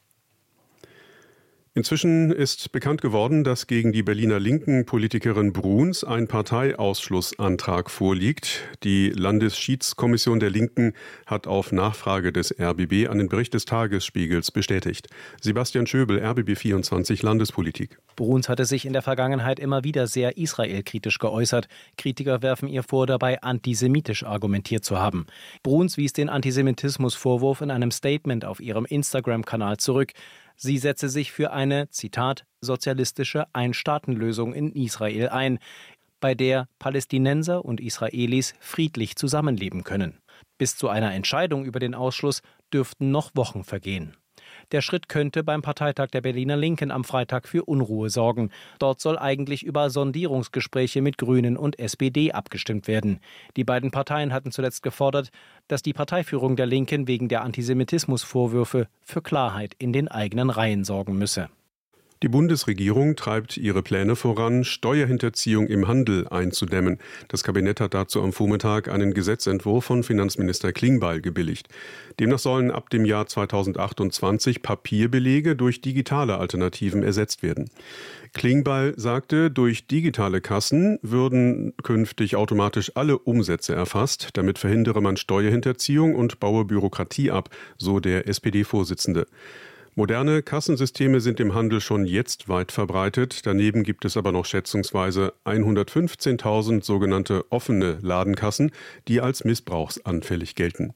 Inzwischen ist bekannt geworden, dass gegen die Berliner linken Politikerin Bruns ein Parteiausschlussantrag vorliegt. Die Landesschiedskommission der Linken hat auf Nachfrage des RBB einen Bericht des Tagesspiegels bestätigt. Sebastian Schöbel, RBB 24 Landespolitik. Bruns hatte sich in der Vergangenheit immer wieder sehr israelkritisch geäußert. Kritiker werfen ihr vor, dabei antisemitisch argumentiert zu haben. Bruns wies den Antisemitismusvorwurf in einem Statement auf ihrem Instagram-Kanal zurück. Sie setze sich für eine, Zitat, sozialistische Ein-Staaten-Lösung in Israel ein, bei der Palästinenser und Israelis friedlich zusammenleben können. Bis zu einer Entscheidung über den Ausschluss dürften noch Wochen vergehen. Der Schritt könnte beim Parteitag der Berliner Linken am Freitag für Unruhe sorgen. Dort soll eigentlich über Sondierungsgespräche mit Grünen und SPD abgestimmt werden. Die beiden Parteien hatten zuletzt gefordert, dass die Parteiführung der Linken wegen der Antisemitismusvorwürfe für Klarheit in den eigenen Reihen sorgen müsse. Die Bundesregierung treibt ihre Pläne voran, Steuerhinterziehung im Handel einzudämmen. Das Kabinett hat dazu am Vormittag einen Gesetzentwurf von Finanzminister Klingbeil gebilligt. Demnach sollen ab dem Jahr 2028 Papierbelege durch digitale Alternativen ersetzt werden. Klingbeil sagte, durch digitale Kassen würden künftig automatisch alle Umsätze erfasst. Damit verhindere man Steuerhinterziehung und baue Bürokratie ab, so der SPD-Vorsitzende. Moderne Kassensysteme sind im Handel schon jetzt weit verbreitet. Daneben gibt es aber noch schätzungsweise 115.000 sogenannte offene Ladenkassen, die als missbrauchsanfällig gelten.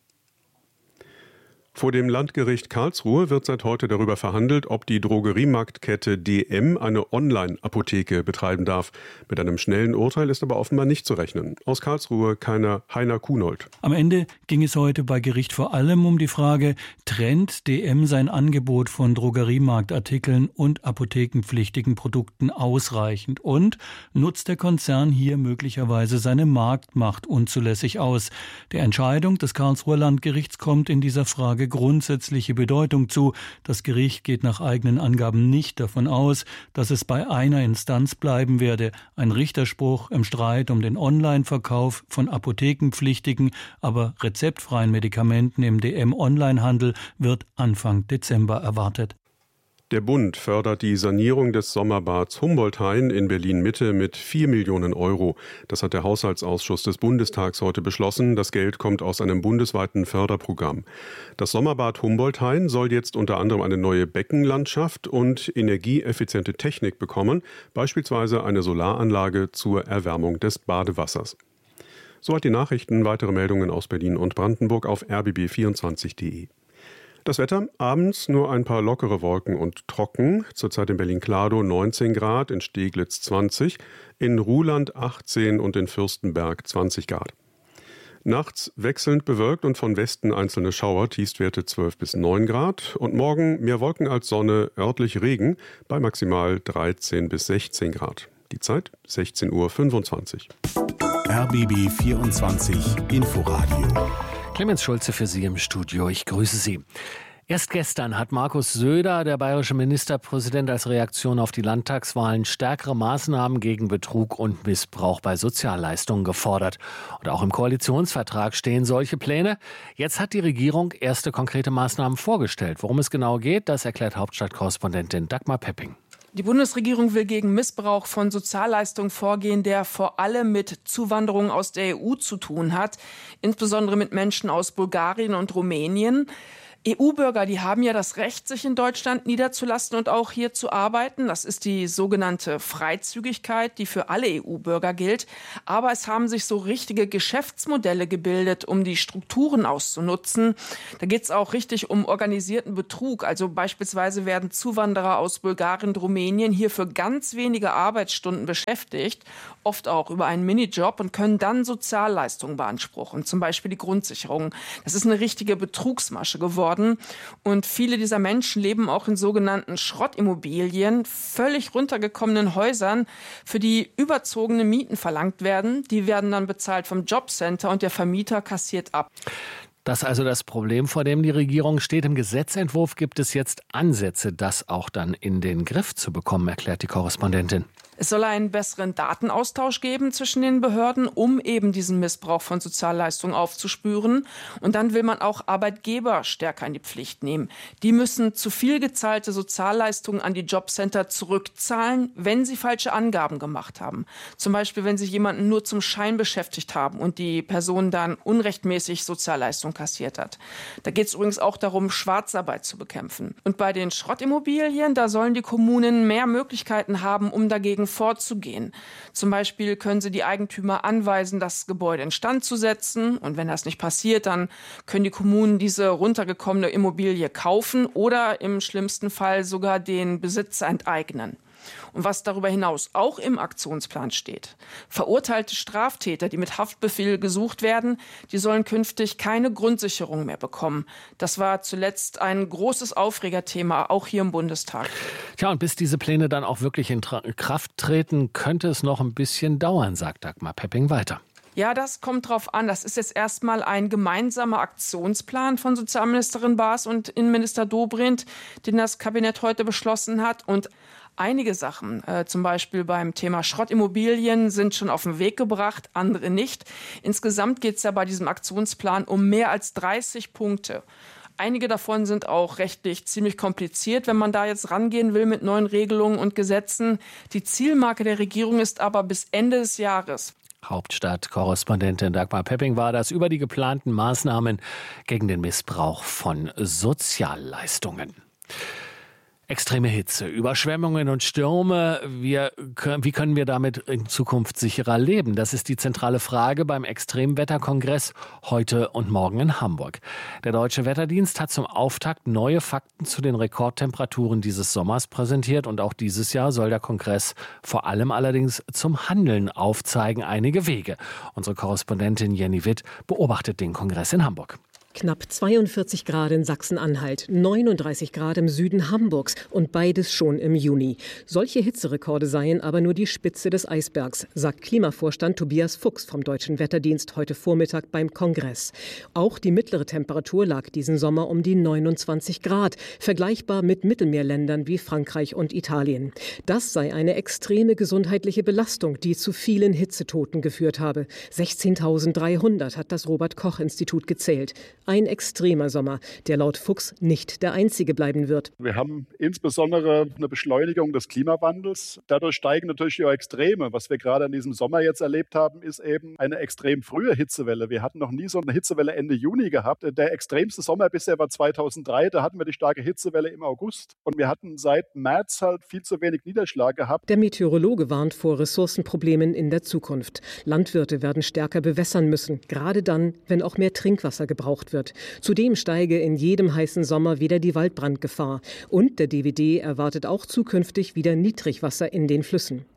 Vor dem Landgericht Karlsruhe wird seit heute darüber verhandelt, ob die Drogeriemarktkette DM eine Online-Apotheke betreiben darf. Mit einem schnellen Urteil ist aber offenbar nicht zu rechnen. Aus Karlsruhe Heiner Kunold. Am Ende ging es heute bei Gericht vor allem um die Frage, trennt DM sein Angebot von Drogeriemarktartikeln und apothekenpflichtigen Produkten ausreichend und nutzt der Konzern hier möglicherweise seine Marktmacht unzulässig aus. Der Entscheidung des Karlsruher Landgerichts kommt in dieser Frage grundsätzliche Bedeutung zu. Das Gericht geht nach eigenen Angaben nicht davon aus, dass es bei einer Instanz bleiben werde. Ein Richterspruch im Streit um den Online-Verkauf von apothekenpflichtigen, aber rezeptfreien Medikamenten im DM-Onlinehandel wird Anfang Dezember erwartet. Der Bund fördert die Sanierung des Sommerbads Humboldt-Hain in Berlin-Mitte mit 4 Millionen Euro. Das hat der Haushaltsausschuss des Bundestags heute beschlossen. Das Geld kommt aus einem bundesweiten Förderprogramm. Das Sommerbad Humboldt-Hain soll jetzt unter anderem eine neue Beckenlandschaft und energieeffiziente Technik bekommen, beispielsweise eine Solaranlage zur Erwärmung des Badewassers. Soweit die Nachrichten. Weitere Meldungen aus Berlin und Brandenburg auf rbb24.de. Das Wetter, abends nur ein paar lockere Wolken und trocken. Zurzeit in Berlin-Kladow 19 Grad, in Steglitz 20, in Ruhland 18 und in Fürstenberg 20 Grad. Nachts wechselnd bewölkt und von Westen einzelne Schauer, Tiefstwerte 12 bis 9 Grad. Und morgen mehr Wolken als Sonne, örtlich Regen bei maximal 13 bis 16 Grad. Die Zeit 16:25 Uhr. RBB 24 Inforadio. Clemens Schulze für Sie im Studio. Ich grüße Sie. Erst gestern hat Markus Söder, der bayerische Ministerpräsident, als Reaktion auf die Landtagswahlen stärkere Maßnahmen gegen Betrug und Missbrauch bei Sozialleistungen gefordert. Und auch im Koalitionsvertrag stehen solche Pläne. Jetzt hat die Regierung erste konkrete Maßnahmen vorgestellt. Worum es genau geht, das erklärt Hauptstadtkorrespondentin Dagmar Pepping. Die Bundesregierung will gegen Missbrauch von Sozialleistungen vorgehen, der vor allem mit Zuwanderung aus der EU zu tun hat, insbesondere mit Menschen aus Bulgarien und Rumänien. EU-Bürger, die haben ja das Recht, sich in Deutschland niederzulassen und auch hier zu arbeiten. Das ist die sogenannte Freizügigkeit, die für alle EU-Bürger gilt. Aber es haben sich so richtige Geschäftsmodelle gebildet, um die Strukturen auszunutzen. Da geht es auch richtig um organisierten Betrug. Also beispielsweise werden Zuwanderer aus Bulgarien und Rumänien hier für ganz wenige Arbeitsstunden beschäftigt, oft auch über einen Minijob, und können dann Sozialleistungen beanspruchen, zum Beispiel die Grundsicherung. Das ist eine richtige Betrugsmasche geworden. Und viele dieser Menschen leben auch in sogenannten Schrottimmobilien, völlig runtergekommenen Häusern, für die überzogene Mieten verlangt werden. Die werden dann bezahlt vom Jobcenter und der Vermieter kassiert ab. Das ist also das Problem, vor dem die Regierung steht. Im Gesetzentwurf gibt es jetzt Ansätze, das auch dann in den Griff zu bekommen, erklärt die Korrespondentin. Es soll einen besseren Datenaustausch geben zwischen den Behörden, um eben diesen Missbrauch von Sozialleistungen aufzuspüren. Und dann will man auch Arbeitgeber stärker in die Pflicht nehmen. Die müssen zu viel gezahlte Sozialleistungen an die Jobcenter zurückzahlen, wenn sie falsche Angaben gemacht haben. Zum Beispiel, wenn sie jemanden nur zum Schein beschäftigt haben und die Person dann unrechtmäßig Sozialleistungen kassiert hat. Da geht es übrigens auch darum, Schwarzarbeit zu bekämpfen. Und bei den Schrottimmobilien, da sollen die Kommunen mehr Möglichkeiten haben, um dagegen vorzugehen. Zum Beispiel können sie die Eigentümer anweisen, das Gebäude instand zu setzen. Und wenn das nicht passiert, dann können die Kommunen diese runtergekommene Immobilie kaufen oder im schlimmsten Fall sogar den Besitzer enteignen. Und was darüber hinaus auch im Aktionsplan steht: Verurteilte Straftäter, die mit Haftbefehl gesucht werden, die sollen künftig keine Grundsicherung mehr bekommen. Das war zuletzt ein großes Aufregerthema, auch hier im Bundestag. Tja, und bis diese Pläne dann auch wirklich in Kraft treten, könnte es noch ein bisschen dauern, sagt Dagmar Pepping weiter. Ja, das kommt drauf an. Das ist jetzt erstmal ein gemeinsamer Aktionsplan von Sozialministerin Baas und Innenminister Dobrindt, den das Kabinett heute beschlossen hat. Und einige Sachen, zum Beispiel beim Thema Schrottimmobilien, sind schon auf den Weg gebracht, andere nicht. Insgesamt geht es ja bei diesem Aktionsplan um mehr als 30 Punkte. Einige davon sind auch rechtlich ziemlich kompliziert, wenn man da jetzt rangehen will mit neuen Regelungen und Gesetzen. Die Zielmarke der Regierung ist aber bis Ende des Jahres. Hauptstadtkorrespondentin Dagmar Pepping war das über die geplanten Maßnahmen gegen den Missbrauch von Sozialleistungen. Extreme Hitze, Überschwemmungen und Stürme. Wie können wir damit in Zukunft sicherer leben? Das ist die zentrale Frage beim Extremwetterkongress heute und morgen in Hamburg. Der Deutsche Wetterdienst hat zum Auftakt neue Fakten zu den Rekordtemperaturen dieses Sommers präsentiert. Und auch dieses Jahr soll der Kongress vor allem allerdings zum Handeln aufzeigen, einige Wege. Unsere Korrespondentin Jenny Witt beobachtet den Kongress in Hamburg. Knapp 42 Grad in Sachsen-Anhalt, 39 Grad im Süden Hamburgs und beides schon im Juni. Solche Hitzerekorde seien aber nur die Spitze des Eisbergs, sagt Klimavorstand Tobias Fuchs vom Deutschen Wetterdienst heute Vormittag beim Kongress. Auch die mittlere Temperatur lag diesen Sommer um die 29 Grad, vergleichbar mit Mittelmeerländern wie Frankreich und Italien. Das sei eine extreme gesundheitliche Belastung, die zu vielen Hitzetoten geführt habe. 16.300 hat das Robert-Koch-Institut gezählt. Ein extremer Sommer, der laut Fuchs nicht der einzige bleiben wird. Wir haben insbesondere eine Beschleunigung des Klimawandels. Dadurch steigen natürlich die Extreme. Was wir gerade in diesem Sommer jetzt erlebt haben, ist eben eine extrem frühe Hitzewelle. Wir hatten noch nie so eine Hitzewelle Ende Juni gehabt. Der extremste Sommer bisher war 2003. Da hatten wir die starke Hitzewelle im August. Und wir hatten seit März halt viel zu wenig Niederschlag gehabt. Der Meteorologe warnt vor Ressourcenproblemen in der Zukunft. Landwirte werden stärker bewässern müssen, gerade dann, wenn auch mehr Trinkwasser gebraucht wird. Zudem steige in jedem heißen Sommer wieder die Waldbrandgefahr. Und der DWD erwartet auch zukünftig wieder Niedrigwasser in den Flüssen.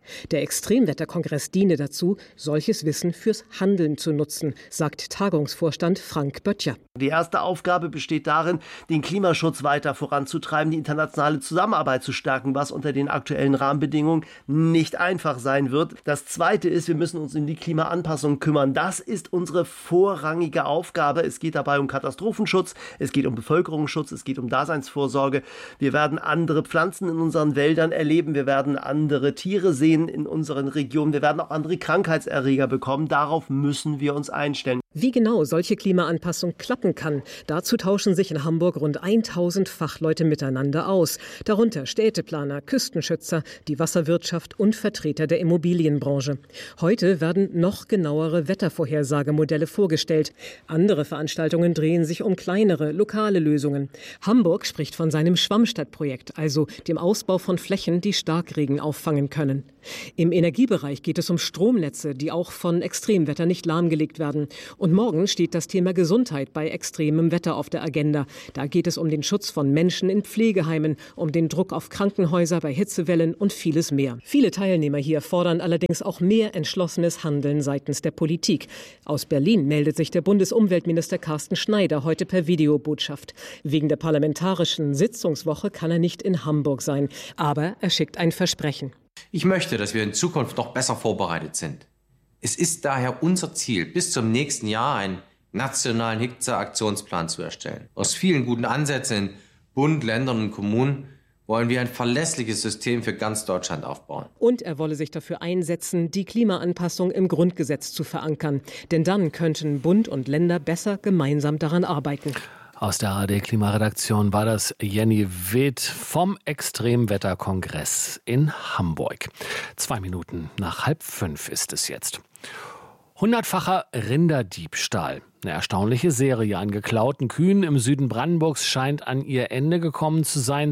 Der Extremwetterkongress diene dazu, solches Wissen fürs Handeln zu nutzen, sagt Tagungsvorstand Frank Böttcher. Die erste Aufgabe besteht darin, den Klimaschutz weiter voranzutreiben, die internationale Zusammenarbeit zu stärken, was unter den aktuellen Rahmenbedingungen nicht einfach sein wird. Das Zweite ist, wir müssen uns um die Klimaanpassung kümmern. Das ist unsere vorrangige Aufgabe. Es geht dabei um Katastrophenschutz, es geht um Bevölkerungsschutz, es geht um Daseinsvorsorge. Wir werden andere Pflanzen in unseren Wäldern erleben, wir werden andere Tiere sehen in unseren Regionen. Wir werden auch andere Krankheitserreger bekommen. Darauf müssen wir uns einstellen. Wie genau solche Klimaanpassung klappen kann, dazu tauschen sich in Hamburg rund 1000 Fachleute miteinander aus. Darunter Städteplaner, Küstenschützer, die Wasserwirtschaft und Vertreter der Immobilienbranche. Heute werden noch genauere Wettervorhersagemodelle vorgestellt. Andere Veranstaltungen drehen sich um kleinere, lokale Lösungen. Hamburg spricht von seinem Schwammstadtprojekt, also dem Ausbau von Flächen, die Starkregen auffangen können. Im Energiebereich geht es um Stromnetze, die auch von Extremwetter nicht lahmgelegt werden. Und morgen steht das Thema Gesundheit bei extremem Wetter auf der Agenda. Da geht es um den Schutz von Menschen in Pflegeheimen, um den Druck auf Krankenhäuser bei Hitzewellen und vieles mehr. Viele Teilnehmer hier fordern allerdings auch mehr entschlossenes Handeln seitens der Politik. Aus Berlin meldet sich der Bundesumweltminister Carsten Schneider heute per Videobotschaft. Wegen der parlamentarischen Sitzungswoche kann er nicht in Hamburg sein. Aber er schickt ein Versprechen. Ich möchte, dass wir in Zukunft noch besser vorbereitet sind. Es ist daher unser Ziel, bis zum nächsten Jahr einen nationalen Hitzeaktionsplan zu erstellen. Aus vielen guten Ansätzen in Bund, Ländern und Kommunen wollen wir ein verlässliches System für ganz Deutschland aufbauen. Und er wolle sich dafür einsetzen, die Klimaanpassung im Grundgesetz zu verankern. Denn dann könnten Bund und Länder besser gemeinsam daran arbeiten. Aus der ARD-Klimaredaktion war das Jenny Witt vom Extremwetterkongress in Hamburg. 2 Minuten nach 4:30 ist es jetzt. 100-facher Rinderdiebstahl. Eine erstaunliche Serie an geklauten Kühen im Süden Brandenburgs scheint an ihr Ende gekommen zu sein.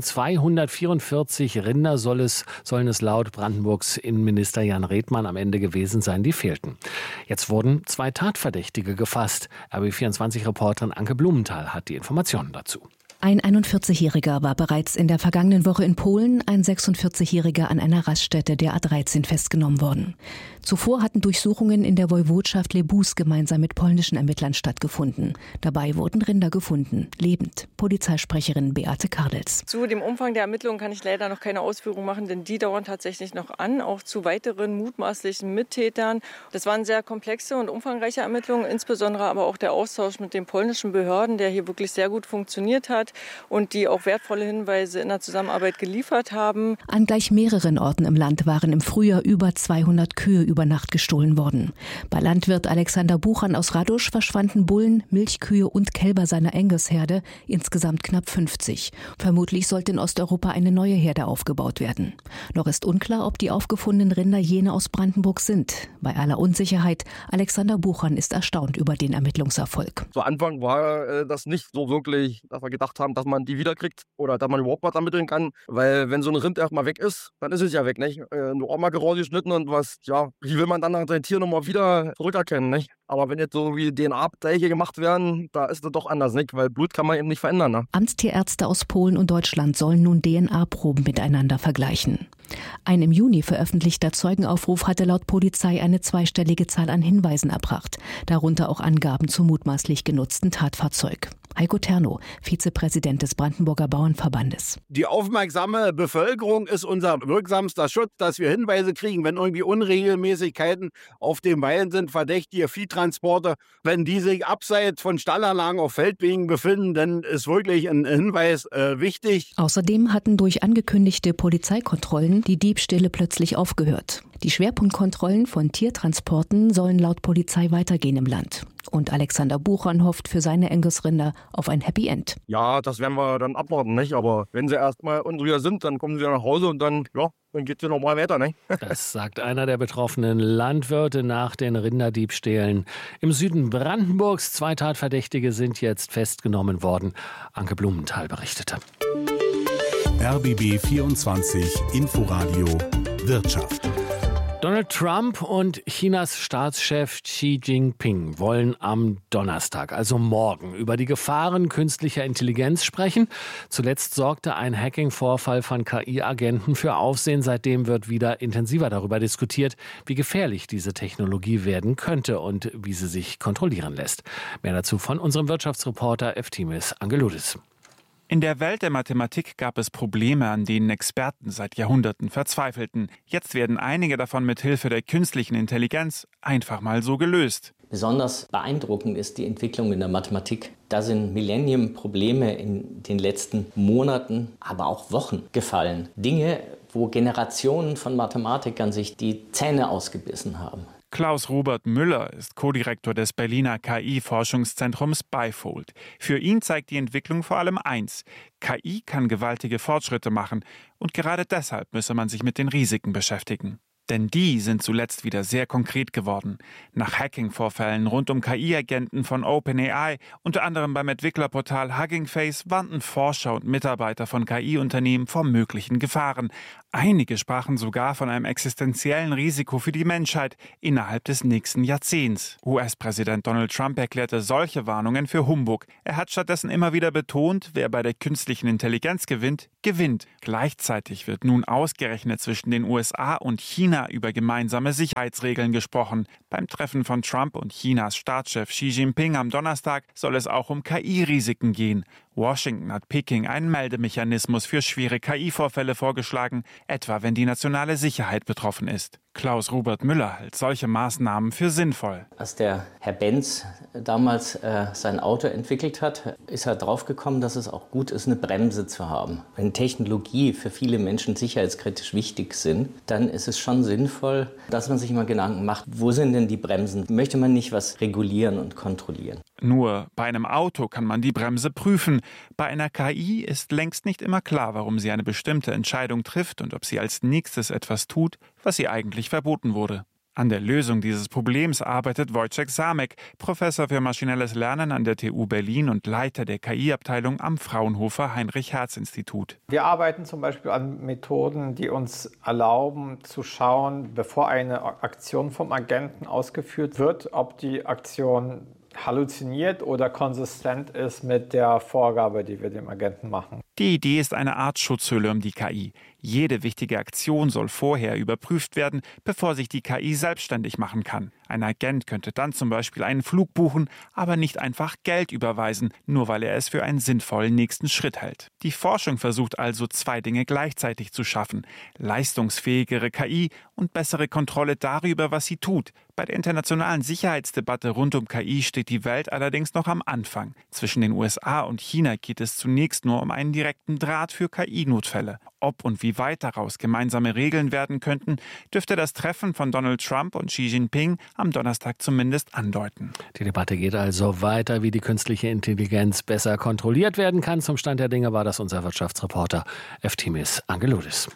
244 Rinder sollen es laut Brandenburgs Innenminister Jan Redmann am Ende gewesen sein, die fehlten. Jetzt wurden 2 Tatverdächtige gefasst. RBB24-Reporterin Anke Blumenthal hat die Informationen dazu. Ein 41-Jähriger war bereits in der vergangenen Woche in Polen, ein 46-Jähriger an einer Raststätte der A13 festgenommen worden. Zuvor hatten Durchsuchungen in der Woiwodschaft Lebus gemeinsam mit polnischen Ermittlern stattgefunden. Dabei wurden Rinder gefunden, lebend. Polizeisprecherin Beate Kardels. Zu dem Umfang der Ermittlungen kann ich leider noch keine Ausführungen machen, denn die dauern tatsächlich noch an, auch zu weiteren mutmaßlichen Mittätern. Das waren sehr komplexe und umfangreiche Ermittlungen, insbesondere aber auch der Austausch mit den polnischen Behörden, der hier wirklich sehr gut funktioniert hat und die auch wertvolle Hinweise in der Zusammenarbeit geliefert haben. An gleich mehreren Orten im Land waren im Frühjahr über 200 Kühe über Nacht gestohlen worden. Bei Landwirt Alexander Buchan aus Radusch verschwanden Bullen, Milchkühe und Kälber seiner Angus-Herde, insgesamt knapp 50. Vermutlich sollte in Osteuropa eine neue Herde aufgebaut werden. Noch ist unklar, ob die aufgefundenen Rinder jene aus Brandenburg sind. Bei aller Unsicherheit, Alexander Buchan ist erstaunt über den Ermittlungserfolg. Zu Anfang war das nicht so wirklich, dass wir gedacht haben, dass man die wiederkriegt oder dass man überhaupt was ermitteln kann. Weil wenn so ein Rind erstmal weg ist, dann ist es ja weg, nicht? Nur auch mal rausgeschnitten und was, ja, wie will man dann sein Tier nochmal wieder zurückerkennen, nicht? Aber wenn jetzt so wie DNA-Abgleiche gemacht werden, da ist das doch anders, nicht? Weil Blut kann man eben nicht verändern, ne? Amtstierärzte aus Polen und Deutschland sollen nun DNA-Proben miteinander vergleichen. Ein im Juni veröffentlichter Zeugenaufruf hatte laut Polizei eine zweistellige Zahl an Hinweisen erbracht, darunter auch Angaben zum mutmaßlich genutzten Tatfahrzeug. Heiko Terno, Vizepräsident des Brandenburger Bauernverbandes. Die aufmerksame Bevölkerung ist unser wirksamster Schutz, dass wir Hinweise kriegen, wenn irgendwie Unregelmäßigkeiten auf den Weiden sind, verdächtige Viehtransporte. Wenn die sich abseits von Stallanlagen auf Feldwegen befinden, dann ist wirklich ein Hinweis wichtig. Außerdem hatten durch angekündigte Polizeikontrollen die Diebstähle plötzlich aufgehört. Die Schwerpunktkontrollen von Tiertransporten sollen laut Polizei weitergehen im Land. Und Alexander Buchan hofft für seine Angus-Rinder auf ein Happy End. Ja, das werden wir dann abwarten, nicht? Aber wenn sie erstmal unruhig sind, dann kommen sie nach Hause und dann, ja, dann geht es nochmal weiter, nicht? Das sagt einer der betroffenen Landwirte nach den Rinderdiebstählen. Im Süden Brandenburgs 2 Tatverdächtige sind jetzt festgenommen worden. Anke Blumenthal berichtete. RBB 24 Inforadio Wirtschaft. Donald Trump und Chinas Staatschef Xi Jinping wollen am Donnerstag, also morgen, über die Gefahren künstlicher Intelligenz sprechen. Zuletzt sorgte ein Hacking-Vorfall von KI-Agenten für Aufsehen. Seitdem wird wieder intensiver darüber diskutiert, wie gefährlich diese Technologie werden könnte und wie sie sich kontrollieren lässt. Mehr dazu von unserem Wirtschaftsreporter Eftimis Angeloudis. In der Welt der Mathematik gab es Probleme, an denen Experten seit Jahrhunderten verzweifelten. Jetzt werden einige davon mit Hilfe der künstlichen Intelligenz einfach mal so gelöst. Besonders beeindruckend ist die Entwicklung in der Mathematik. Da sind Millennium-Probleme in den letzten Monaten, aber auch Wochen gefallen. Dinge, wo Generationen von Mathematikern sich die Zähne ausgebissen haben. Klaus-Robert Müller ist Co-Direktor des Berliner KI-Forschungszentrums Bifold. Für ihn zeigt die Entwicklung vor allem eins: KI kann gewaltige Fortschritte machen und gerade deshalb müsse man sich mit den Risiken beschäftigen. Denn die sind zuletzt wieder sehr konkret geworden. Nach Hacking-Vorfällen rund um KI-Agenten von OpenAI, unter anderem beim Entwicklerportal Hugging Face, warnten Forscher und Mitarbeiter von KI-Unternehmen vor möglichen Gefahren. Einige sprachen sogar von einem existenziellen Risiko für die Menschheit innerhalb des nächsten Jahrzehnts. US-Präsident Donald Trump erklärte solche Warnungen für Humbug. Er hat stattdessen immer wieder betont, wer bei der künstlichen Intelligenz gewinnt, gewinnt. Gleichzeitig wird nun ausgerechnet zwischen den USA und China über gemeinsame Sicherheitsregeln gesprochen. Beim Treffen von Trump und Chinas Staatschef Xi Jinping am Donnerstag soll es auch um KI-Risiken gehen. Washington hat Peking einen Meldemechanismus für schwere KI-Vorfälle vorgeschlagen, etwa wenn die nationale Sicherheit betroffen ist. Klaus-Robert Müller hält solche Maßnahmen für sinnvoll. Als der Herr Benz damals sein Auto entwickelt hat, ist er draufgekommen, dass es auch gut ist, eine Bremse zu haben. Wenn Technologie für viele Menschen sicherheitskritisch wichtig sind, dann ist es schon sinnvoll, dass man sich mal Gedanken macht, wo sind denn die Bremsen? Möchte man nicht was regulieren und kontrollieren? Nur bei einem Auto kann man die Bremse prüfen. Bei einer KI ist längst nicht immer klar, warum sie eine bestimmte Entscheidung trifft und ob sie als nächstes etwas tut, was ihr eigentlich verboten wurde. An der Lösung dieses Problems arbeitet Wojciech Samek, Professor für maschinelles Lernen an der TU Berlin und Leiter der KI-Abteilung am Fraunhofer Heinrich-Hertz-Institut. Wir arbeiten zum Beispiel an Methoden, die uns erlauben zu schauen, bevor eine Aktion vom Agenten ausgeführt wird, ob die Aktion halluziniert oder konsistent ist mit der Vorgabe, die wir dem Agenten machen. Die Idee ist eine Art Schutzhülle um die KI. Jede wichtige Aktion soll vorher überprüft werden, bevor sich die KI selbstständig machen kann. Ein Agent könnte dann zum Beispiel einen Flug buchen, aber nicht einfach Geld überweisen, nur weil er es für einen sinnvollen nächsten Schritt hält. Die Forschung versucht also, zwei Dinge gleichzeitig zu schaffen: leistungsfähigere KI und bessere Kontrolle darüber, was sie tut. Bei der internationalen Sicherheitsdebatte rund um KI steht die Welt allerdings noch am Anfang. Zwischen den USA und China geht es zunächst nur um einen direkten Draht für KI-Notfälle. Ob und wie weit daraus gemeinsame Regeln werden könnten, dürfte das Treffen von Donald Trump und Xi Jinping am Donnerstag zumindest andeuten. Die Debatte geht also weiter, wie die künstliche Intelligenz besser kontrolliert werden kann. Zum Stand der Dinge war das unser Wirtschaftsreporter Eftimis Angeloudis.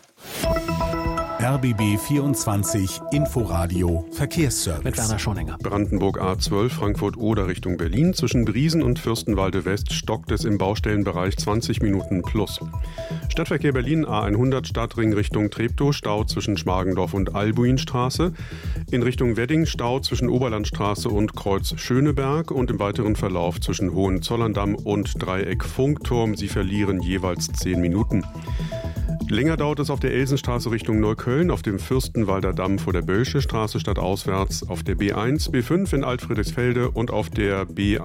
RBB 24 Inforadio Verkehrsservice. Mit Werner Schoninger. Brandenburg A12 Frankfurt-Oder Richtung Berlin. Zwischen Briesen und Fürstenwalde West stockt es im Baustellenbereich 20 Minuten plus. Stadtverkehr Berlin A100 Stadtring Richtung Treptow, Stau zwischen Schmargendorf und Albuinstraße. In Richtung Wedding Stau zwischen Oberlandstraße und Kreuz Schöneberg und im weiteren Verlauf zwischen Hohenzollern-Damm und Dreieck Funkturm. Sie verlieren jeweils 10 Minuten. Länger dauert es auf der Elsenstraße Richtung Neukölln, auf dem Fürstenwalder Damm vor der Bölsche Straße stadtauswärts, auf der B1, B5 in Altfriedrichsfelde und auf der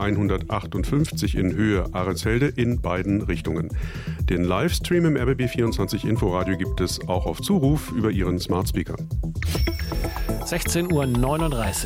B158 in Höhe Ahrensfelde in beiden Richtungen. Den Livestream im RBB24 Inforadio gibt es auch auf Zuruf über Ihren Smart Speaker. 16:39 Uhr.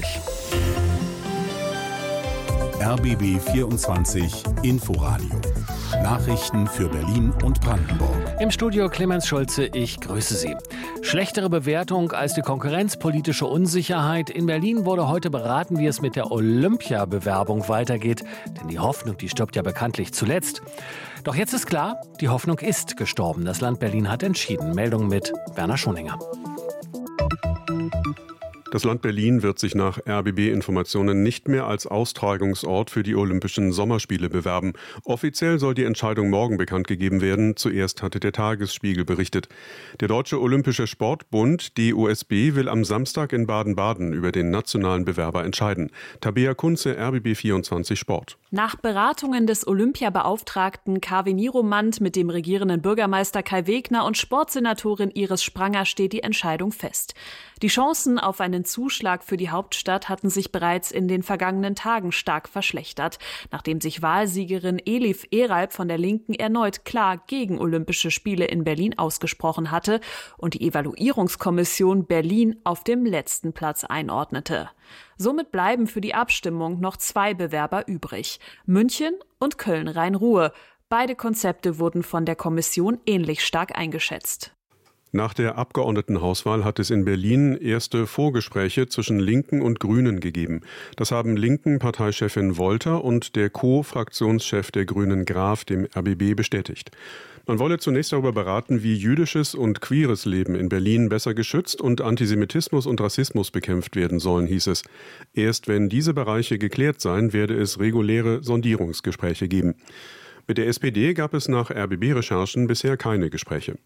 RBB 24 Inforadio. Nachrichten für Berlin und Brandenburg. Im Studio Clemens Schulze, ich grüße Sie. Schlechtere Bewertung als die Konkurrenz, politische Unsicherheit. In Berlin wurde heute beraten, wie es mit der Olympia-Bewerbung weitergeht. Denn die Hoffnung, die stirbt ja bekanntlich zuletzt. Doch jetzt ist klar, die Hoffnung ist gestorben. Das Land Berlin hat entschieden. Meldung mit Werner Schoninger. Das Land Berlin wird sich nach RBB-Informationen nicht mehr als Austragungsort für die Olympischen Sommerspiele bewerben. Offiziell soll die Entscheidung morgen bekannt gegeben werden. Zuerst hatte der Tagesspiegel berichtet. Der Deutsche Olympische Sportbund, DOSB, will am Samstag in Baden-Baden über den nationalen Bewerber entscheiden. Tabea Kunze, RBB24 Sport. Nach Beratungen des Olympiabeauftragten Kaveh Niromand mit dem regierenden Bürgermeister Kai Wegner und Sportsenatorin Iris Spranger steht die Entscheidung fest. Die Chancen auf einen Zuschlag für die Hauptstadt hatten sich bereits in den vergangenen Tagen stark verschlechtert, nachdem sich Wahlsiegerin Elif Eralp von der Linken erneut klar gegen Olympische Spiele in Berlin ausgesprochen hatte und die Evaluierungskommission Berlin auf dem letzten Platz einordnete. Somit bleiben für die Abstimmung noch 2 Bewerber übrig: München und Köln-Rhein-Ruhr. Beide Konzepte wurden von der Kommission ähnlich stark eingeschätzt. Nach der Abgeordnetenhauswahl hat es in Berlin erste Vorgespräche zwischen Linken und Grünen gegeben. Das haben Linken-Parteichefin Wolter und der Co-Fraktionschef der Grünen Graf dem RBB bestätigt. Man wolle zunächst darüber beraten, wie jüdisches und queeres Leben in Berlin besser geschützt und Antisemitismus und Rassismus bekämpft werden sollen, hieß es. Erst wenn diese Bereiche geklärt seien, werde es reguläre Sondierungsgespräche geben. Mit der SPD gab es nach RBB-Recherchen bisher keine Gespräche.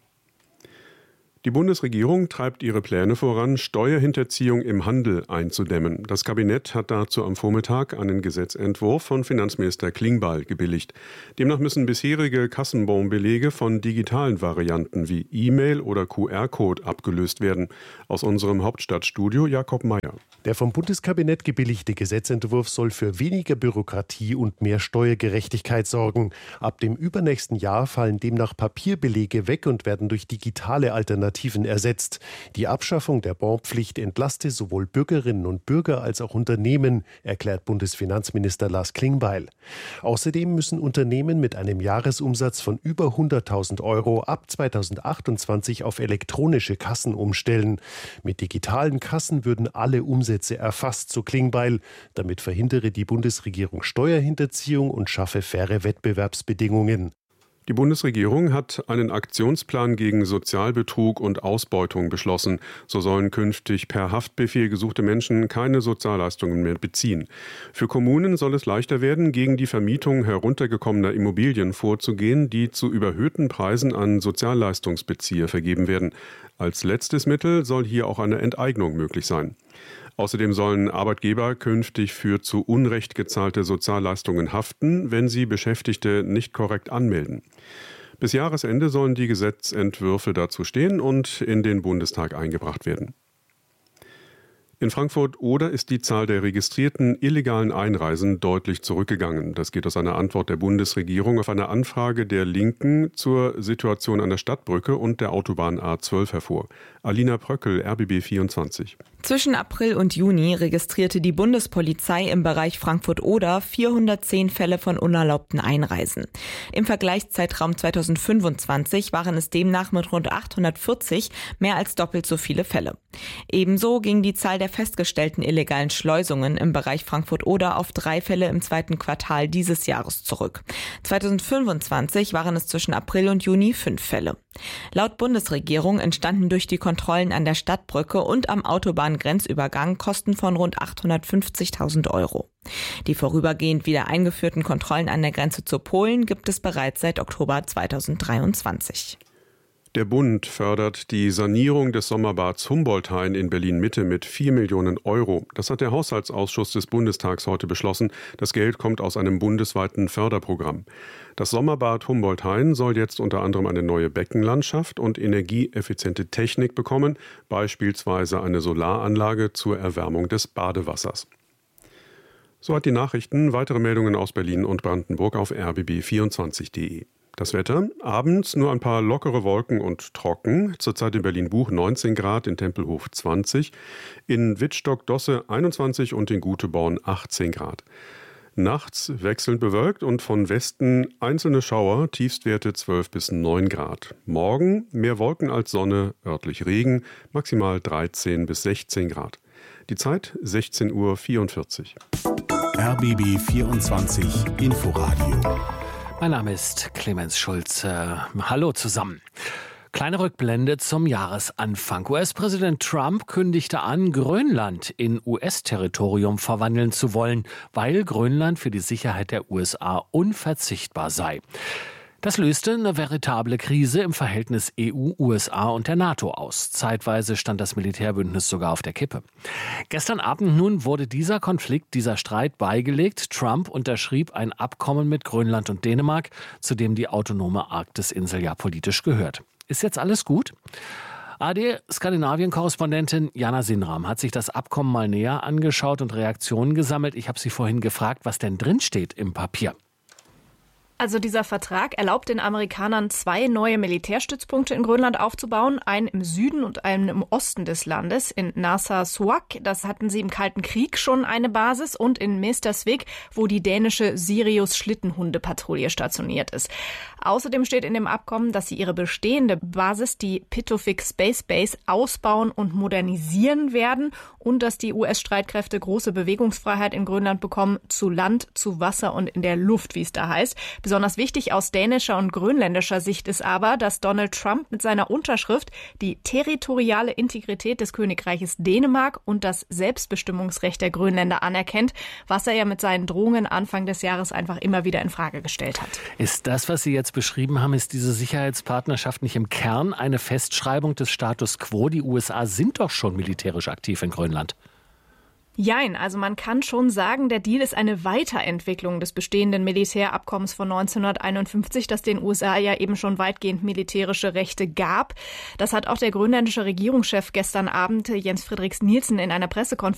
Die Bundesregierung treibt ihre Pläne voran, Steuerhinterziehung im Handel einzudämmen. Das Kabinett hat dazu am Vormittag einen Gesetzentwurf von Finanzminister Klingbeil gebilligt. Demnach müssen bisherige Kassenbonbelege von digitalen Varianten wie E-Mail oder QR-Code abgelöst werden. Aus unserem Hauptstadtstudio Jakob Mayer. Der vom Bundeskabinett gebilligte Gesetzentwurf soll für weniger Bürokratie und mehr Steuergerechtigkeit sorgen. Ab dem übernächsten Jahr fallen demnach Papierbelege weg und werden durch digitale Alternativen ersetzt. Die Abschaffung der Bonpflicht entlaste sowohl Bürgerinnen und Bürger als auch Unternehmen, erklärt Bundesfinanzminister Lars Klingbeil. Außerdem müssen Unternehmen mit einem Jahresumsatz von über 100.000 € ab 2028 auf elektronische Kassen umstellen. Mit digitalen Kassen würden alle Umsätze erfasst, so Klingbeil. Damit verhindere die Bundesregierung Steuerhinterziehung und schaffe faire Wettbewerbsbedingungen. Die Bundesregierung hat einen Aktionsplan gegen Sozialbetrug und Ausbeutung beschlossen. So sollen künftig per Haftbefehl gesuchte Menschen keine Sozialleistungen mehr beziehen. Für Kommunen soll es leichter werden, gegen die Vermietung heruntergekommener Immobilien vorzugehen, die zu überhöhten Preisen an Sozialleistungsbezieher vergeben werden. Als letztes Mittel soll hier auch eine Enteignung möglich sein. Außerdem sollen Arbeitgeber künftig für zu Unrecht gezahlte Sozialleistungen haften, wenn sie Beschäftigte nicht korrekt anmelden. Bis Jahresende sollen die Gesetzentwürfe dazu stehen und in den Bundestag eingebracht werden. In Frankfurt-Oder ist die Zahl der registrierten illegalen Einreisen deutlich zurückgegangen. Das geht aus einer Antwort der Bundesregierung auf eine Anfrage der Linken zur Situation an der Stadtbrücke und der Autobahn A12 hervor. Alina Pröckel, RBB24. Zwischen April und Juni registrierte die Bundespolizei im Bereich Frankfurt-Oder 410 Fälle von unerlaubten Einreisen. Im Vergleichszeitraum 2025 waren es demnach mit rund 840 mehr als doppelt so viele Fälle. Ebenso ging die Zahl der festgestellten illegalen Schleusungen im Bereich Frankfurt-Oder auf 3 Fälle im zweiten Quartal dieses Jahres zurück. 2025 waren es zwischen April und Juni 5 Fälle. Laut Bundesregierung entstanden durch die Kontrollen an der Stadtbrücke und am Autobahngrenzübergang Kosten von rund 850.000 €. Die vorübergehend wieder eingeführten Kontrollen an der Grenze zu Polen gibt es bereits seit Oktober 2023. Der Bund fördert die Sanierung des Sommerbads Humboldthain in Berlin-Mitte mit 4 Millionen €. Das hat der Haushaltsausschuss des Bundestags heute beschlossen. Das Geld kommt aus einem bundesweiten Förderprogramm. Das Sommerbad Humboldthain soll jetzt unter anderem eine neue Beckenlandschaft und energieeffiziente Technik bekommen, beispielsweise eine Solaranlage zur Erwärmung des Badewassers. So hat die Nachrichten. Weitere Meldungen aus Berlin und Brandenburg auf rbb24.de. Das Wetter, abends nur ein paar lockere Wolken und trocken. Zurzeit in Berlin-Buch 19 Grad, in Tempelhof 20, in Wittstock-Dosse 21 und in Guteborn 18 Grad. Nachts wechselnd bewölkt und von Westen einzelne Schauer, Tiefstwerte 12 bis 9 Grad. Morgen mehr Wolken als Sonne, örtlich Regen, maximal 13 bis 16 Grad. Die Zeit 16:44 Uhr. RBB 24 Inforadio. Mein Name ist Clemens Schulze. Hallo zusammen. Kleine Rückblende zum Jahresanfang. US-Präsident Trump kündigte an, Grönland in US-Territorium verwandeln zu wollen, weil Grönland für die Sicherheit der USA unverzichtbar sei. Das löste eine veritable Krise im Verhältnis EU, USA und der NATO aus. Zeitweise stand das Militärbündnis sogar auf der Kippe. Gestern Abend nun wurde dieser Konflikt, dieser Streit beigelegt. Trump unterschrieb ein Abkommen mit Grönland und Dänemark, zu dem die autonome Arktisinsel ja politisch gehört. Ist jetzt alles gut? ARD-Skandinavien-Korrespondentin Jana Sinram hat sich das Abkommen mal näher angeschaut und Reaktionen gesammelt. Ich habe sie vorhin gefragt, was denn drinsteht im Papier. Also dieser Vertrag erlaubt den Amerikanern 2 neue Militärstützpunkte in Grönland aufzubauen, einen im Süden und einen im Osten des Landes, in Narsarsuaq, das hatten sie im Kalten Krieg schon eine Basis, und in Mestersvik, wo die dänische Sirius-Schlittenhundepatrouille stationiert ist. Außerdem steht in dem Abkommen, dass sie ihre bestehende Basis, die Pitofik Space Base, ausbauen und modernisieren werden und dass die US-Streitkräfte große Bewegungsfreiheit in Grönland bekommen, zu Land, zu Wasser und in der Luft, wie es da heißt. Besonders wichtig aus dänischer und grönländischer Sicht ist aber, dass Donald Trump mit seiner Unterschrift die territoriale Integrität des Königreiches Dänemark und das Selbstbestimmungsrecht der Grönländer anerkennt, was er ja mit seinen Drohungen Anfang des Jahres einfach immer wieder in Frage gestellt hat. Ist das, was Sie jetzt beschrieben haben, ist diese Sicherheitspartnerschaft nicht im Kern eine Festschreibung des Status quo? Die USA sind doch schon militärisch aktiv in Grönland. Jein, also man kann schon sagen, der Deal ist eine Weiterentwicklung des bestehenden Militärabkommens von 1951, das den USA ja eben schon weitgehend militärische Rechte gab. Das hat auch der grönländische Regierungschef gestern Abend, Jens Fredrik Nielsen, in einer Pressekonferenz